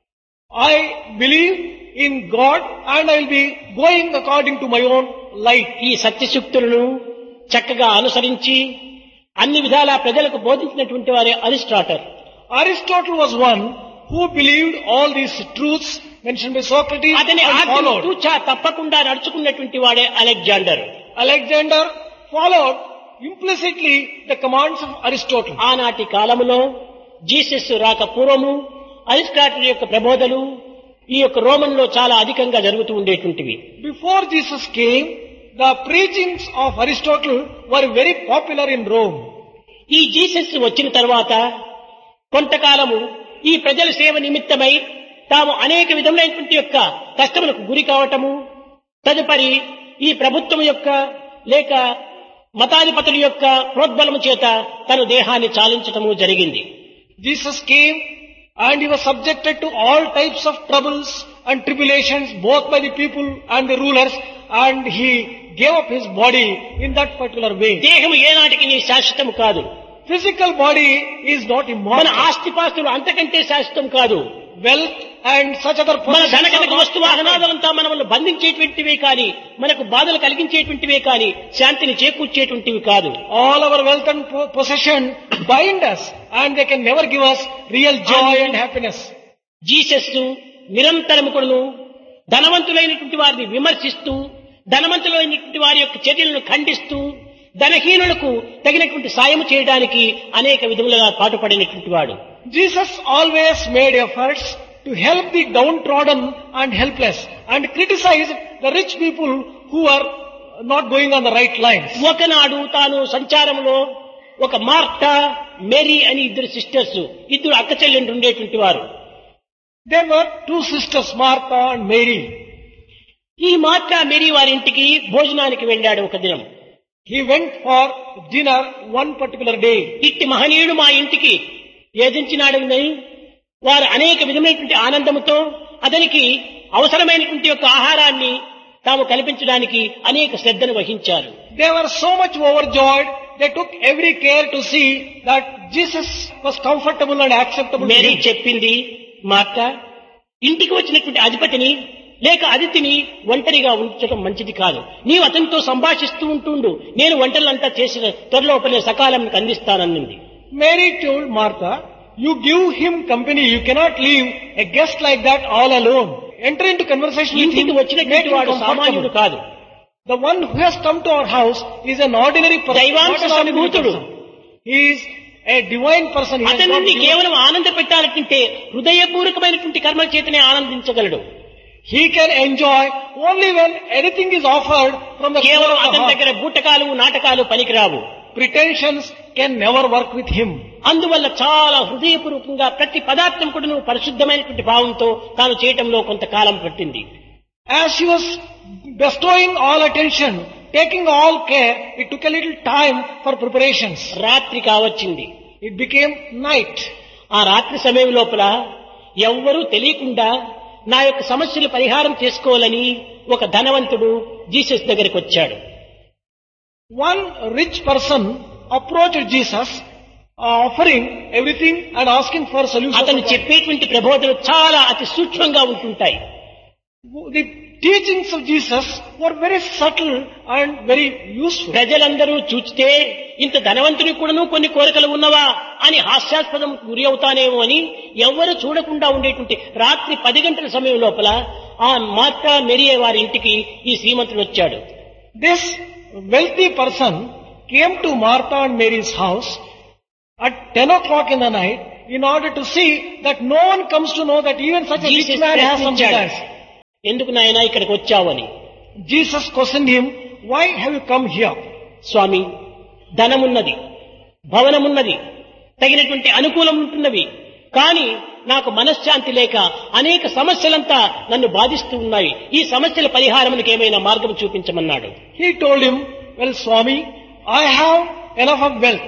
I believe in God and I will be going according to my own light. ఈ సత్యశక్తులను చక్కగా అనుసరించి అన్ని విధాలా ప్రజలకు బోధించినటువంటి వారే Aristotle. Aristotle was one who believed all these truths mentioned by Socrates అతని and ఆజ్ఞను followed. తూచా తప్పకుండా నడుచుకున్నటువంటి వాడే Alexander. Alexander followed implicitly the commands of Aristotle. ఆనాటి కాలములో జీసస్ రాక పూర్వము అరిస్టాటిల్ యొక్క ప్రబోధలు ఈ యొక్క రోమన్లో చాలా అధికంగా జరుగుతూ ఉండేటువంటివి. Before Jesus came, the preachings of Aristotle were very popular in Rome. ఈ జీసస్ వచ్చిన తర్వాత కొంతకాలము ఈ ప్రజల సేవ నిమిత్తమై తాము అనేక విధములైనటువంటి యొక్క కష్టములకు గురి కావటము, తదుపరి ఈ ప్రభుత్వం యొక్క లేక మతాధిపతుల యొక్క ప్రోద్బలము చేత తన దేహాన్ని చాలించటము జరిగింది. Jesus came and he was subjected to all types of troubles and tribulations both by the people and the rulers, and he gave up his body in that particular way. దేహము ఏనాటికి నీ శాశ్వతము కాదు. Physical body is not మన immortal. ఆస్తిపాస్తులు అంతకంటే శాశ్వతం కాదు. Wealth and such other మన possessions ధనకనక are not వస్తు వాహనాలంతా మనల్ని బంధించేటువంటివే కాని మనకు బాధలు కలిగించేటువంటివే కాని శాంతిని చేకూర్చేటువంటివి కాదు. all our wealth and po- possession bind us and they can never give us real joy and happiness. Jesus నిరంతరము కూడాను ధనవంతులైనటువంటి వారిని విమర్శిస్తూ ధనవంతులైనటువంటి వారి యొక్క చర్యలను ఖండిస్తూ ధనహీనులకు తగినటువంటి సాయం చేయడానికి అనేక విధములుగా పాటుపడినటువంటి వాడు. Jesus always made efforts to help the downtrodden and helpless and criticize the rich people who are not going on the right lines. ఒకనాడు తాను సంచారంలో ఒక మార్తా మేరీ అని ఇద్దరు సిస్టర్స్ ఇద్దరు అక్క చెల్లెండ్రు ఉండేటువంటి వారు. There were two sisters, Martha and Mary. ఈ మార్తా మేరీ వారి ఇంటికి భోజనానికి వెళ్ళాడు ఒక దినం. He went for dinner one particular day. ఇట్టి మహనీయుడు మా ఇంటికి ఏదించినాడని వారు అనేక విధమైనటువంటి ఆనందముతో అతనికి అవసరమైనటువంటి యొక్క ఆహారాన్ని తాము కల్పించడానికి అనేక శ్రద్ధను వహించారు. They were so much overjoyed, they took every care to see that Jesus was comfortable and acceptable to Mary him. చెప్పింది, మార్త ఇంటికి వచ్చినటువంటి అధిపతిని లేక అతిథిని ఒంటరిగా ఉంచడం మంచిది కాదు. నీవు అతనితో సంభాషిస్తూ ఉంటుండు, నేను వంటలంతా చేసిన త్వరలోపలే సకాలం అందిస్తానన్నది. Mary told Martha, you give him company, you cannot leave a guest like that all alone. Enter into conversation with him, ఇంటికి make వచ్చినటువంటి him వాడు సామాన్యుడు comfortable. కాదు. The one who has come to our house is an ordinary person. దైవాంశ not an ordinary సంభూతుడు. person. He is a divine person. He has అతనిని got divine- కేవలం ఆనంద పెట్టాలంటే హృదయపూర్వకమైనటువంటి కర్మల చేతనే ఆనందించగలడు. He can enjoy only when anything is offered from the core కేవలం of the అతని heart. దగ్గర బూటకాలు నాటకాలు పనికిరావు. Pretensions can never work with him. అందువల్ల చాలా హృదయపూర్వకంగా ప్రతి పదార్థం కూడా పరిశుద్ధమైనటువంటి భావంతో తాను చేయటంలో కొంతకాలం పట్టింది. As she was bestowing all attention, taking all care, it took a little time for preparations. రాత్రి కావచ్చింది. It became night. ఆ రాత్రి సమయం లోపల ఎవ్వరూ తెలియకుండా నా యొక్క సమస్యలు పరిహారం చేసుకోవాలని ఒక ధనవంతుడు జీసస్ దగ్గరికి వచ్చాడు. One rich person approached Jesus, uh, offering everything and asking for solutions. అతను చెప్పేటువంటి ప్రబోధనలు చాలా అతి సూక్ష్మంగా ఉంటుంటాయి. The teachings of Jesus were very subtle and very useful. ప్రజలందరూ చూస్తే ఇంత ధనవంతునికి కూడాను కొన్ని కోరికలు ఉన్నవా అని హాస్యాస్పదం గురి అవుతానేమో అని ఎవ్వరు చూడకుండా ఉండేటువంటి రాత్రి పది గంటల సమయం లోపల ఆ మార్తా మెరియే వారి ఇంటికి ఈ శ్రీమంతుడు వచ్చాడు. This wealthy person came to Martha and Mary's house at ten o'clock in the night in order to see that no one comes to know that even such a rich Jesus man has some ప్రశ్నించాడు, desires. ఎందుకు నాయనా ఇక్కడికి వచ్చావని. Jesus questioned him, why have you come here? స్వామి, ధనమున్నది, భవనమున్నది, తగినటువంటి అనుకూలం ఉంటున్నవి, కానీ నాకు మనశ్శాంతి లేక అనేక సమస్యలంతా నన్ను బాధిస్తూ ఉన్నాయి. ఈ సమస్యల పరిహారమునికి ఏమైనా మార్గం చూపించమన్నాడు. He told him, well, Swami, I have enough of wealth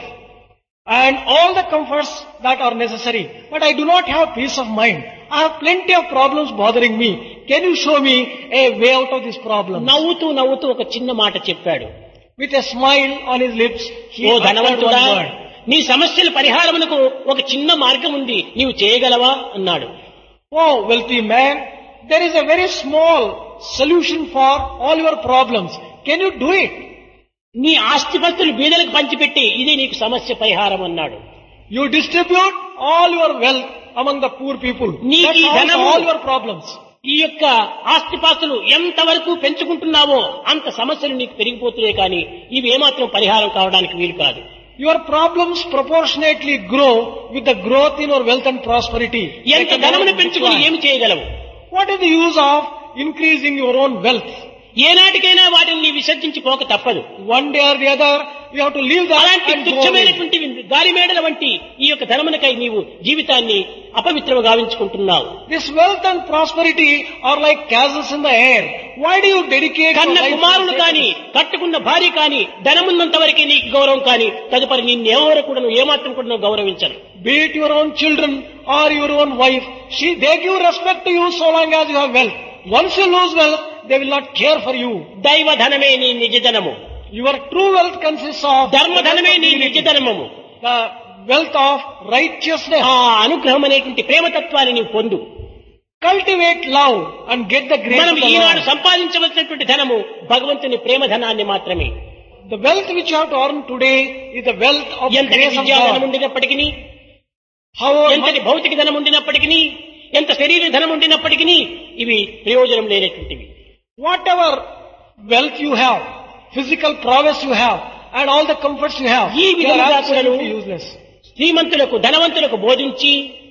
and all the comforts that are necessary, but I do not have peace of mind. I have plenty of problems bothering me. Can you show me a way out of this problem? నవ్వుతూ నవ్వుతూ ఒక చిన్న మాట చెప్పాడు. With a smile on his lips, he oh uttered ధనవంతుడా, one word. నీ సమస్యల పరిహారమునకు ఒక చిన్న మార్గం ఉంది, నీవు చేయగలవా అన్నాడు. Oh, wealthy man, there is a very small solution for all your problems. Can you do it? నీ ఆస్తిపస్తులు బీదలకు పంచిపెట్టి ఇదే నీకు సమస్య పరిహారం అన్నాడు. You distribute all your wealth among the poor people. నీకు That ఈ solves ధనము, all your problems. ఈ యొక్క ఆస్తిపాస్తులు ఎంతవరకు పెంచుకుంటున్నావో అంత సమస్యలు నీకు పెరిగిపోతున్నాయి, కానీ ఇవి ఏమాత్రం పరిహారం కావడానికి వీలు కాదు. Your problems proportionately grow with the growth in your wealth and prosperity. ఎంత ధనమును పెంచుకుని ఏమి చేయగలవు? What is the use of increasing your own wealth? ఏనాటికైనా వాటిని నీ విసర్జించి పోక తప్పదు. One day or the other, you have to leave that అలాంటి and go away. తుచ్చమైనటువంటి గాలిమేడల వంటి ఈ యొక్క ధనమునకై నీవు జీవితాన్ని అపవిత్రము గావించుకుంటున్నావు. This wealth and prosperity are like castles in the air. Why do you dedicate your కన్న life to కుమారుడు this? కాని, కట్టుకున్న భార్య కాని, ధనమున్నంత వరకే నీకు గౌరవం కాని, తదుపరి నిన్నెవరు కూడా నువ్వు ఏమాత్రం కూడా నువ్వు గౌరవించరు. Be it your own children or your own wife, she, they give respect to you so long as you have wealth. Once you lose wealth, they will not care for you. దైవ ధనమే నీ నిజ ధనము, Your true wealth consists of ధర్మ ధనమే నీ నిజ ధనము. the wealth of righteousness. ఆ అనుగ్రహం అనేటువంటి ప్రేమతత్వాన్ని నీవు పొందు. Cultivate love and get the grace మనం of the ఈనాడు Lord. సంపాదించవలసినటువంటి ధనము భగవంతుని ప్రేమ ధనాన్ని మాత్రమే. The wealth which you have to earn today is the wealth of the ఎంతటి grace of విద్యా ధనం God. ఉండినప్పటికీ, However, ఎంతటి భౌతిక ధనం ఉండినప్పటికీ, ఎంత శరీర ధనం ఉండినప్పటికీ ఇవి ప్రయోజనం లేనటువంటివి. whatever wealth you have, physical prowess you have, and all the comforts you have, ఈ they are విధంగా absolutely కూడాను useless. శ్రీమంతులకు ధనవంతులకు బోధించి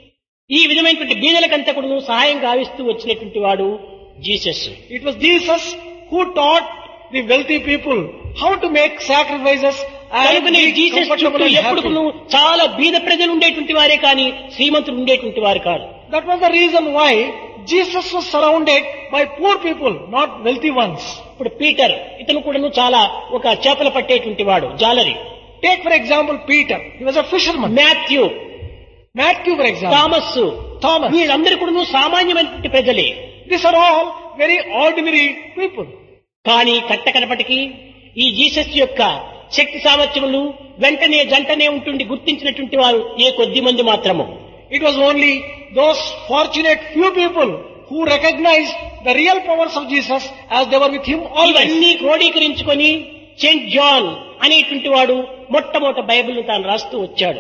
ఈ విధమైనటువంటి బీదలకంతా కూడా సహాయం గావిస్తూ వచ్చినటువంటి వాడు Jesus. It was Jesus who taught the wealthy people how to make sacrifices and కనుకనే be జీసస్ comfortable చుట్టూ and ఎప్పుడు happy. చాలా బీద ప్రజలు ఉండేటువంటి వారే కానీ శ్రీమంతులు ఉండేటువంటి వారు కాదు. That was the reason why Jesus was surrounded by poor people, not wealthy ones. ఇప్పుడు పీటర్ ఇతను కూడాను చాలా ఒక చేపలు పట్టేటువంటి వాడు, జాలరి. Take for example Peter. He was a fisherman. Matthew, Matthew for example. Thomas, Thomas. వీళ్ళందరూ కూడాను సామాన్యమైనటువంటి ప్రజలే. These are all very ordinary people. కానీ కట్టకడపటికి ఈ జీసస్ యొక్క శక్తి సామర్థ్యములు వెంటనే జంటనే ఉంటుండి గుర్తించినటువంటి వారు ఏ కొద్ది మంది మాత్రము. It was only those fortunate few people who recognized the real powers of Jesus as they were with him always. ఇవన్నీ క్రోడీకరించుకొని సెయింట్ జాన్ అనేటువంటి వాడు మొట్టమొదట బైబిల్ తాను రాస్తూ వచ్చాడు.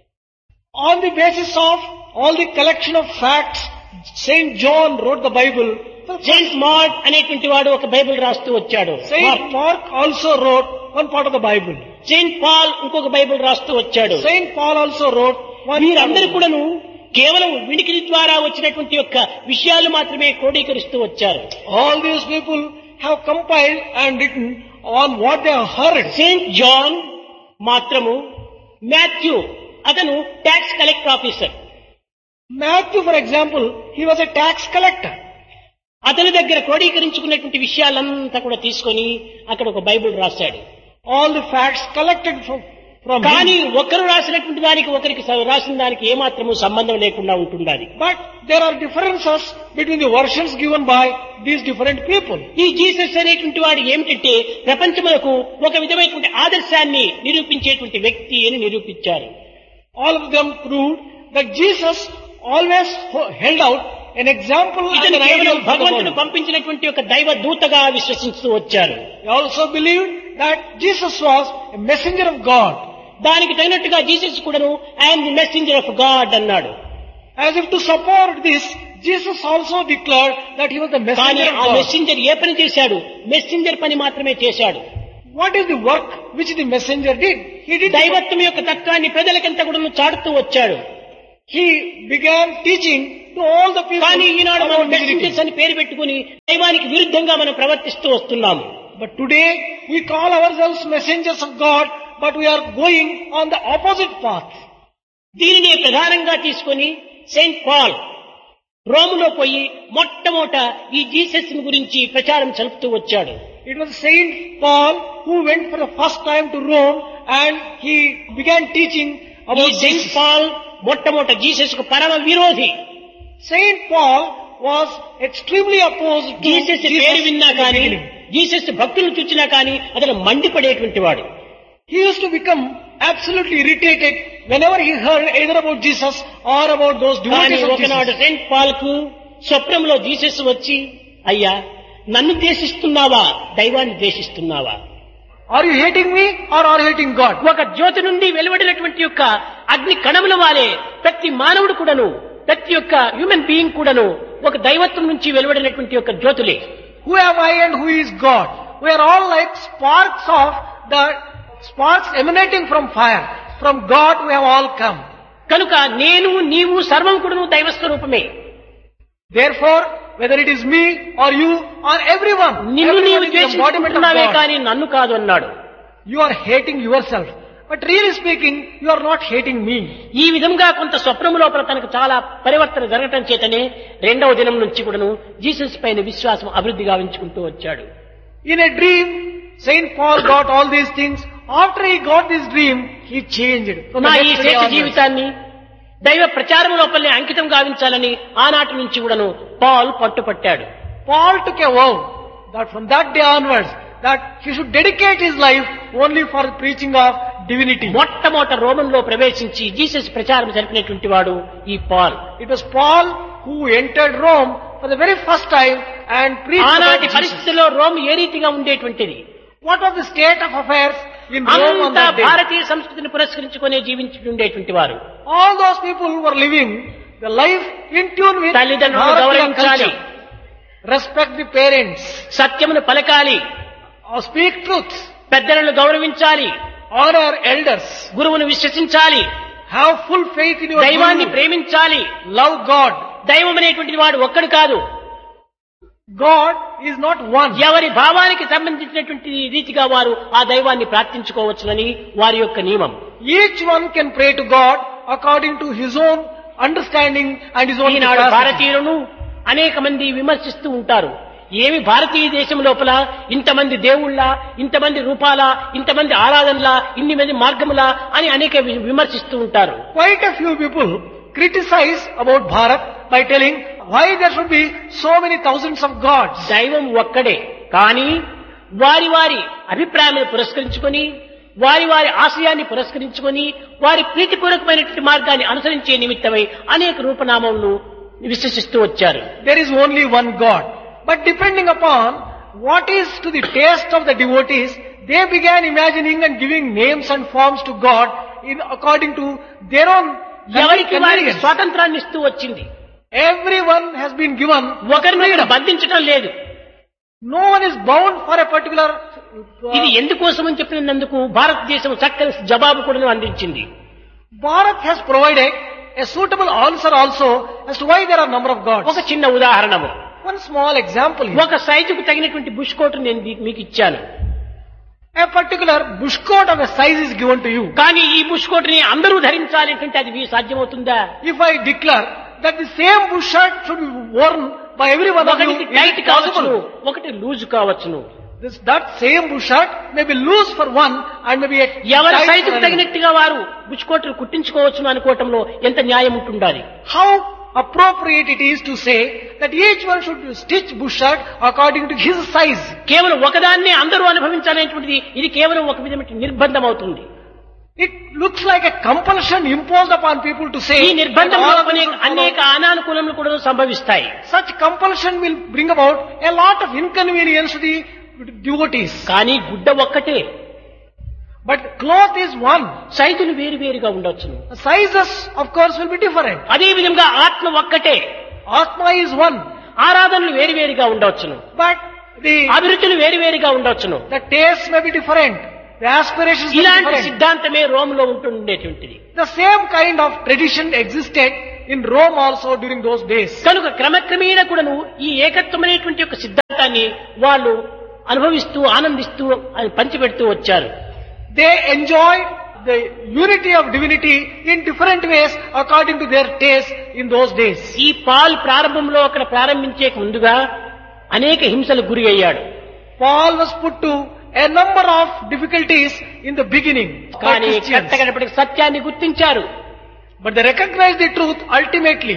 On the basis of all the collection of facts, Saint John wrote the Bible. Saint mark అనేటువంటి వాడు ఒక బైబిల్ రాస్తూ వచ్చాడు. Saint Mark also wrote one part of the Bible. Saint Paul ఇంకొక బైబిల్ రాస్తూ వచ్చాడు. Saint Paul also wrote one వీరందరూ part. కూడాను కేవలం వినికిడి ద్వారా వచ్చినటువంటి యొక్క విషయాలు మాత్రమే క్రోడీకరిస్తూ వచ్చారు. All these people have compiled and written on what they have heard. Saint John మాత్రము, మాథ్యూ అతను tax collector officer. Matthew, for example, he was a tax collector. అతని దగ్గర క్రోడీకరించుకున్నటువంటి విషయాలంతా కూడా తీసుకొని అక్కడ ఒక బైబిల్ రాశాడు. All the facts collected from, from కానీ him. ఒకరు రాసినటువంటి దానికి ఒకరికి స- రాసిన దానికి ఏమాత్రము సంబంధం లేకుండా ఉంటుండాలి. But there are differences between the versions given by these different people. ఈ జీసస్ అనేటువంటి వాడు ఏమిటంటే ప్రపంచములకు ఒక విధమైనటువంటి ఆదర్శాన్ని నిరూపించేటువంటి వ్యక్తి అని నిరూపించారు. All of them proved that Jesus always ho- held out an example and ఇతను an కేవలం ideal for the భగవంతుడు world. పంపించినటువంటి ఒక దైవ దూతగా విశ్వసిస్తూ వచ్చారు. They also believed that Jesus was a messenger of God. దానికి తగినట్టుగా జీసస్ కూడాను I'm the messenger of God అన్నాడు. As if to support this, Jesus also declared that he was the కానీ messenger of ఆ God. మెసెంజర్ ఏ పని చేశాడు? Messenger పని మాత్రమే చేశాడు. What is the work which the messenger did? He did. దైవత్వం యొక్క తత్వాన్ని ప్రజలకంతా కూడా చాటుతూ వచ్చాడు. He began teaching to all the people కానీ ఈనాడు మనం about divinity. మెసెంజర్స్ అని పేరు పెట్టుకుని దైవానికి విరుద్ధంగా మనం ప్రవర్తిస్తూ వస్తున్నాము. But today we call ourselves messengers of God, but we are going on the opposite path. దీనినే ప్రధానంగా తీసుకొని సెయింట్ పాల్ రోములో పోయి మొట్టమొదట ఈ జీసస్ గురించి ప్రచారం జరుపుతూ వచ్చాడు. It was Saint Paul who went for the first time to Rome and he began teaching ఈ about సెయింట్ Jesus. పాల్ మొట్టమొదట జీసస్ కు పరమ విరోధి. Saint Paul was extremely opposed to Jesus Jesus పేరు విన్నా in the కానీ beginning. Jesus భక్తులను చూచినా కానీ అతను మండిపడేటువంటి వాడు. He used to become absolutely irritated whenever he heard either about Jesus or about those కానీ devotees of ఒకనాడు Jesus. సెయింట్ పాల్ కు స్వప్నంలో జీసస్ వచ్చి, అయ్యా నన్ను ద్వేషిస్తున్నావా దైవాన్ని ద్వేషిస్తున్నావా, Are you hating me or are you hating God? ఒక జ్యోతి నుండి వెలువడినటువంటి యొక్క అగ్ని కణముల వాలే ప్రతి మానవుడు కూడాను, ప్రతి ఒక్క హ్యూమన్ బీయింగ్ కూడాను ఒక దైవత్వం నుంచి వెలువడినటువంటి యొక్క జ్యోతులే. Who am I and who is God? We are all like sparks of the sparks emanating from fire. From God we have all come. కనుక నేను నీవు సర్వం కూడాను దైవ స్వరూపమే. Therefore, whether it is me or you or everyone, నిన్ను నీవు everyone is the embodiment of ద్వేషిస్తున్నావే God. కానీ నన్ను కాదు అన్నాడు. You are hating yourself. But really speaking, you are not hating me. ఈ విధంగా కొంత స్వప్నము లోపల తనకు చాలా పరివర్తన జరగటం చేతనే రెండవ దినం నుంచి కూడాను జీసస్ పైన విశ్వాసం అభివృద్ధి గావించుకుంటూ వచ్చాడు. In a dream, Saint Paul got all these things. After he got this dream, he changed. From నా the ఈ next day శేష onwards. జీవితాన్ని దైవ ప్రచారం లోపలనే అంకితం గావించాలని ఆనాటి నుంచి కూడాను Paul పట్టుపట్టాడు. Paul took a vow that from that day onwards, that he should dedicate his life only for the preaching of divinity. మొట్టమొదట రోమంలో ప్రవేశించి జీసస్ ప్రచారం జరిపినటువంటి వాడు ఈ Paul. It was Paul who entered Rome for the very first time and preached about ఆనాటి Jesus. పరిస్థితుల్లో Rome ఏ రీతిగా ఉండేటువంటిది, What was the state of affairs in Rome on అంతా that day? భారతీయ సంస్కృతిని పురస్కరించుకునే జీవించుండేటువంటి వారు. All those people who were living the life in tune with తల్లిదండ్రులను Bharatiya గౌరవించాలి, culture. Respect the parents, సత్యమును పలకాలి, or speak truth, పెద్దలను గౌరవించాలి, honor elders, గురువును విశ్వసించాలి, have full faith in your దైవాన్ని Guru, ప్రేమించాలి. love God. దైవం అనేటువంటి వాడు ఒక్కడు కాదు, God is not one. ఎవరి భావానికి సంబంధించినటువంటి రీతిగా వారు ఆ దైవాన్ని ప్రార్థించుకోవచ్చునని వారి యొక్క నియమం. Each one can pray to God according to his own understanding and his own Eenadu capacity. భారతీయులను అనేక మంది విమర్శిస్తూ ఉంటారు. ఏమి భారతీయ దేశం లోపల ఇంతమంది దేవుళ్ళ, ఇంతమంది రూపాల, ఇంతమంది ఆరాధనల, ఇన్ని మంది మార్గముల అని అనేక వి- విమర్శిస్తూ ఉంటారు. Quite a few people criticize about Bharat by telling why there should be so many thousands of gods. దైవం ఒక్కడే, కానీ వారి వారి అభిప్రాయాన్ని పురస్కరించుకొని, వారి వారి ఆశయాన్ని పురస్కరించుకొని, వారి ప్రీతిపూర్వకమైనటువంటి మార్గాన్ని అనుసరించే నిమిత్తమై అనేక రూపనామములను విశ్వసిస్తూ వచ్చారు. There is only one God. But depending upon what is to the taste of the devotees, they began imagining and giving names and forms to God in according to their own ఎవరికి వారికి convenience. స్వాతంత్రాన్ని ఇస్తూ వచ్చింది. Everyone has been given ఒకరినొకరు freedom. బంధించడం లేదు. No one is bound for a particular uh, ఇది ఎందుకోసం అని చెప్పినందుకు భారతదేశం చక్కని జవాబు కూడా అందించింది. Bharat has provided a suitable answer also as to why there are number of gods. ఒక చిన్న ఉదాహరణము, One small example here. ఒక సైజుకు తగినటువంటి బుష్ కోట్ నేను మీ- మీకు ఇచ్చాను. A particular bush coat of a size is given to you. కానీ ఈ bush coat ని అందరూ ధరించాలి అంటే అది మీ సాధ్యమవుతుందా? If I declare that the same bush shirt should be worn by every one of you, ఒకటి is టైట్ it కావచ్చును, possible? ఒకటి లూజ్ కావచ్చును. This, that same bush shirt may be loose for one and may be a ఎవరి tight for సైజుకు another. తగినట్టుగా వారు bush కోట్లు కుట్టించుకోవచ్చును అనుకోవటంలో ఎంత న్యాయం ఉంటుండాలి. How appropriate it is to say that each one should stitch bush shirt according to his size. కేవలం ఒకదాన్నే అందరూ అనుభవించాలనేటువంటిది ఇది కేవలం ఒక విధమైన నిర్బంధం అవుతుంది. It looks like a compulsion imposed upon people to say ఈ that నిర్బంధం all of us అనేక should follow. అనేక అనానుకూలములు కూడా సంభవిస్తాయి. Such compulsion will bring about a lot of inconvenience to the devotees. కానీ గుడ్డ ఒక్కటే, But cloth is one. సైజులు వేరు వేరుగా ఉండొచ్చును. The sizes, of course, will be different. అదే విధంగా ఆత్మ ఒక్కటే, Atma is one. ఆరాధనలు వేరు వేరుగా ఉండవచ్చును, But the, అభిరుచులు వేరు వేరుగా ఉండవచ్చును. the tastes may be different. The aspirations may be ఇలాంటి different. సిద్ధాంతమే రోమ్లో ఉంటుండేటువంటిది. The same kind of tradition existed in Rome also during those days. కనుక క్రమక్రమేణ కూడాను ఈ ఏకత్వం అనేటువంటి యొక్క సిద్ధాంతాన్ని వాళ్ళు అనుభవిస్తూ ఆనందిస్తూ అది పంచిపెడుతూ వచ్చారు. They enjoyed the unity of divinity in different ways according to their taste in those days. ఈ పాల్ ప్రారంభంలో అక్కడ ప్రారంభించే ముందుగా అనేక హింసలకు గురి అయ్యాడు. Paul was put to a number of difficulties in the beginning. కానీ కట్టకడపటికి సత్యాన్ని గుర్తించారు. But they recognized the truth ultimately.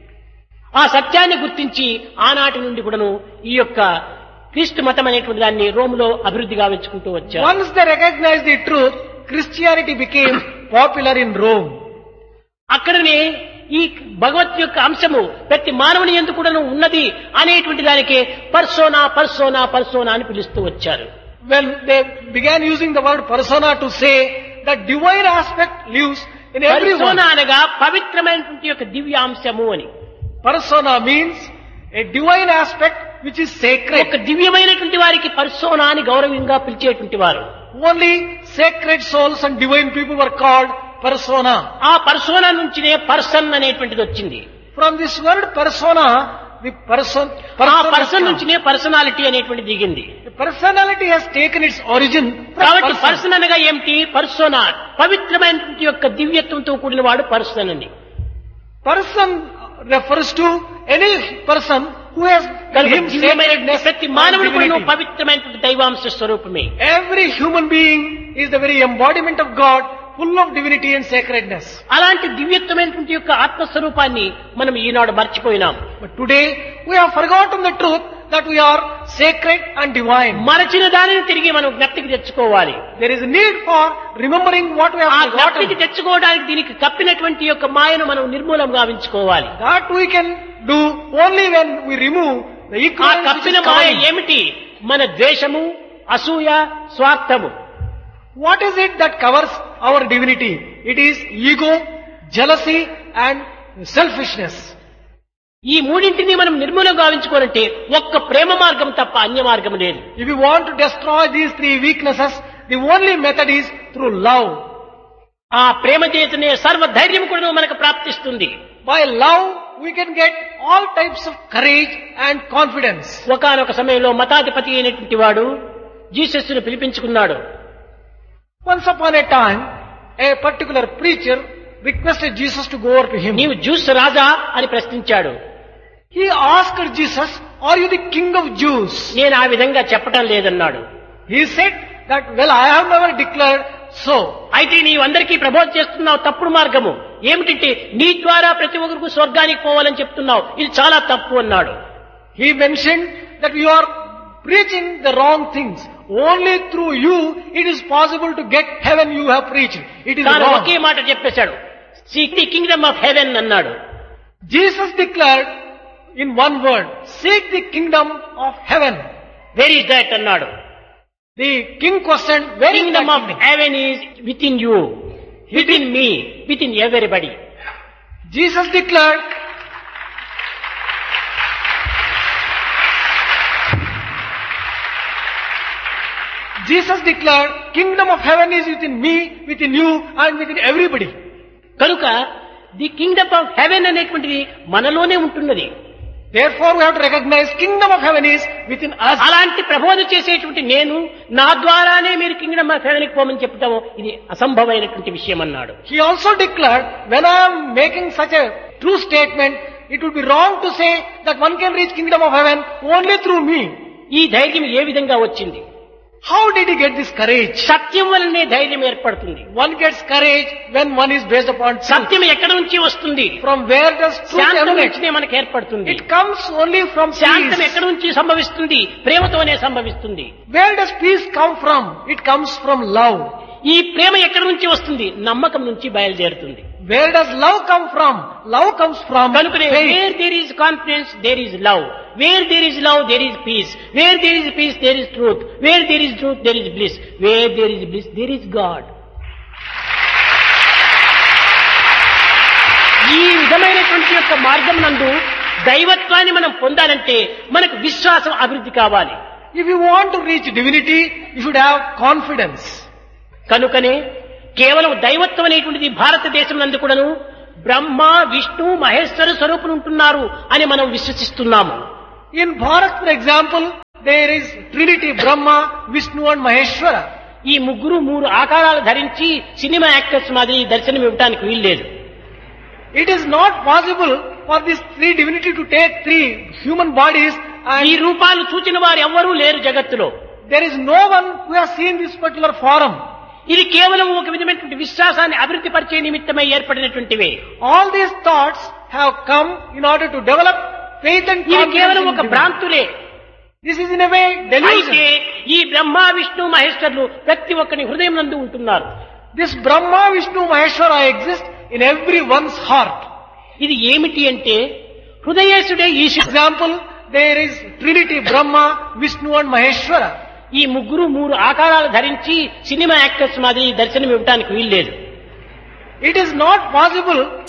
ఆ సత్యాన్ని గుర్తించి ఆనాటి నుండి కూడాను ఈ యొక్క క్రీస్తు మతం అనేటువంటి దాన్ని రోములో అభివృద్ధి గావించుకుంటూ వచ్చారు. Once they recognized the truth, Christianity became popular in Rome. అక్కడనే ఈ భగవత్ యొక్క అంశము ప్రతి మానవుని యందు కూడాను ఉన్నది అనేటువంటి దానికే పర్సోనా పర్సోనా పర్సోనా అని పిలుస్తూ వచ్చారు. When they began using the word persona to say that divine aspect lives in everyone. Persona అనగా పవిత్రమైనటువంటి యొక్క దివ్యాంశము అని. Persona means a divine aspect which is sacred. ఒక దివ్యమైనటువంటి వారికి పర్సోనా అని గౌరవంగా పిలిచేటువంటి వారు. Only sacred souls and divine people were called persona. ఆ పర్సోనా నుంచినే పర్సన్ అనేటువంటిది వచ్చింది. From this word persona, the person, ఆ పర్సన్ నుంచినే పర్సనాలిటీ అనేటువంటిది దిగింది. the personality has taken its origin from కాబట్టి person. పర్సన్ అనగా ఏమిటి? పర్సోనా పవిత్రమైనటువంటి యొక్క దివ్యత్వంతో కూడిన వాడు పర్సన్ అని. Person refers to any person who has him sacredness. ప్రతి మానవుడు కూడా పవిత్రమైనటువంటి దైవాంశ స్వరూపమే. Every human being is the very embodiment of God, full of divinity and sacredness. అలాంటి దివ్యత్వమైనటువంటి యొక్క ఆత్మస్వరూపాన్ని మనం ఈనాడు మర్చిపోయినాం. But today we have forgotten the truth that we are sacred and divine. మరచిన దానిని తిరిగి మనం జ్ఞప్తికి తెచ్చుకోవాలి. There is a need for remembering what we ఆ have జ్ఞప్తికి forgotten. తెచ్చుకోవడానికి దీనికి కప్పినటువంటి యొక్క మాయను మనం నిర్మూలం గావించుకోవాలి. That we can do only when we remove the ఆ ignorance which కప్పిన is మాయ covering. ఏమిటి? మన ద్వేషము, అసూయ, స్వార్థము. What is it that covers our divinity? It is ego, jealousy and selfishness. ఈ మూడింటిని మనం నిర్మూలం గావించుకోవాలంటే ఒక్క ప్రేమ మార్గం తప్ప అన్య మార్గం లేదు. If you want to destroy these three weaknesses, the only method is through love. ఆ ప్రేమ చేతనే సర్వ ధైర్యం కూడా మనకు ప్రాప్తిస్తుంది. By love, we can get all types of courage and confidence. ఒకానొక సమయంలో మతాధిపతి అయినటువంటి వాడు జీసస్ను పిలిపించుకున్నాడు. Once upon a time, a particular preacher requested Jesus to go over to him. నీవు జ్యూస్ రాజా అని ప్రశ్నించాడు. He asked Jesus, "Are you the king of Jews?" నేను ఆ విధంగా చెప్పటం లేదన్నాడు. He said that, "Well, I have never declared so." అయితే నీవు అందరికీ ప్రబోధ చేస్తున్నావు తప్పుడు మార్గము. ఏమిటంటే నీ ద్వారా ప్రతి ఒక్కరికి స్వర్గానికి పోవాలని చెప్తున్నావు. ఇది చాలా తప్పు అన్నాడు. He mentioned that you are preaching the wrong things. Only through you it is possible to get heaven you have preached. It is తాను wrong. ఒకే మాట చెప్పేశాడు. Seek the Kingdom of haven అన్నాడు. Jesus declared in one word, "Seek the kingdom of heaven." Where is that అన్నాడు. The king questioned, "Where is that Kingdom of kingdom?" Heaven is with in you, with in me, with in everybody. Jesus declared, Jesus declared, "Kingdom of heaven is within me, within you and within everybody." కనుక the Kingdom of haven అనేటువంటిది మనలోనే ఉంటున్నది. Therefore we have to recognize kingdom of heaven is within us. అలాంటి ప్రబోధ చేసేటువంటి నేను నా ద్వారానే మీరు కింగ్డమ్ ఆఫ్ హెవెన్ కి పోమని చెప్తాము, ఇది అసంభవమైనటువంటి విషయం అన్నాడు. He also declared, when I am making such a true statement, it would be wrong to say that one can reach kingdom of heaven only through me. ఈ ధైర్యం ఏ విధంగా వచ్చింది? How did he get this courage? సత్యం వల్లనే ధైర్యం ఏర్పడుతుంది. One gets courage when one is based upon truth. సత్యం ఎక్కడ నుంచి వస్తుంది? From where does truth శాంతం emanate? నుంచినే మనకు ఏర్పడుతుంది. It comes only from శాంతం peace. ఎక్కడ నుంచి సంభవిస్తుంది? ప్రేమతోనే సంభవిస్తుంది. Where does peace come from? It comes from love. ఈ ప్రేమ ఎక్కడ నుంచి వస్తుంది? నమ్మకం నుంచి బయలుదేరుతుంది. Where does love come from? Love comes from కనుకనే faith. Wear there is confidence there is love, wear there is love there is piece, wear there is piece there is truth, wear there is truth there is bliss, wear there is bliss there is God. ఈ విధమైనటువంటి యొక్క మార్గం నందు దైవత్వాన్ని మనం పొందాలంటే మనకు విశ్వాసం అభివృద్ధి కావాలి. If you want to reach divinity, you should have confidence. కనుకనే కేవలం దైవత్వం అనేటువంటిది భారతదేశం నందు కూడాను బ్రహ్మ, విష్ణు, మహేశ్వర స్వరూపులు ఉంటున్నారు అని మనం విశ్వసిస్తున్నాము. In Bharat, for example, there is Trinity, Brahma, Vishnu and Maheshwara. ఈ ముగ్గురు మూడు ఆకారాలు ధరించి సినిమా యాక్టర్స్ మాదిరి దర్శనం ఇవ్వడానికి వీల్లేదు. It is not possible for these three divinity to take three human bodies, ఈ and రూపాలు చూచిన వారు ఎవ్వరూ లేరు జగత్తులో. there is no one who has seen this particular form. ఇది కేవలం ఒక విధమైనటువంటి విశ్వాసాన్ని అభివృద్ధి పరిచే నిమిత్తమై ఏర్పడినటువంటివే. All these thoughts have come in order to develop faith and ఇది confidence కేవలం in ఒక divinity. భ్రాంతులే. This is in a way అయితే delusion. ఈ బ్రహ్మ విష్ణు మహేశ్వరులు ప్రతి ఒక్కరి హృదయం నందు ఉంటున్నారు. This Brahma, Vishnu, Maheshwara exist in everyone's heart. ఇది ఏమిటి అంటే హృదయేశుడే ఈశ్వరుడు. Example, there is Trinity, Brahma, Vishnu and Maheshwara. ఈ ముగ్గురు మూడు ఆకారాలు ధరించి సినిమా యాక్టర్స్ మాదిరి దర్శనం ఇవ్వడానికి వీల్లేదు. It is not possible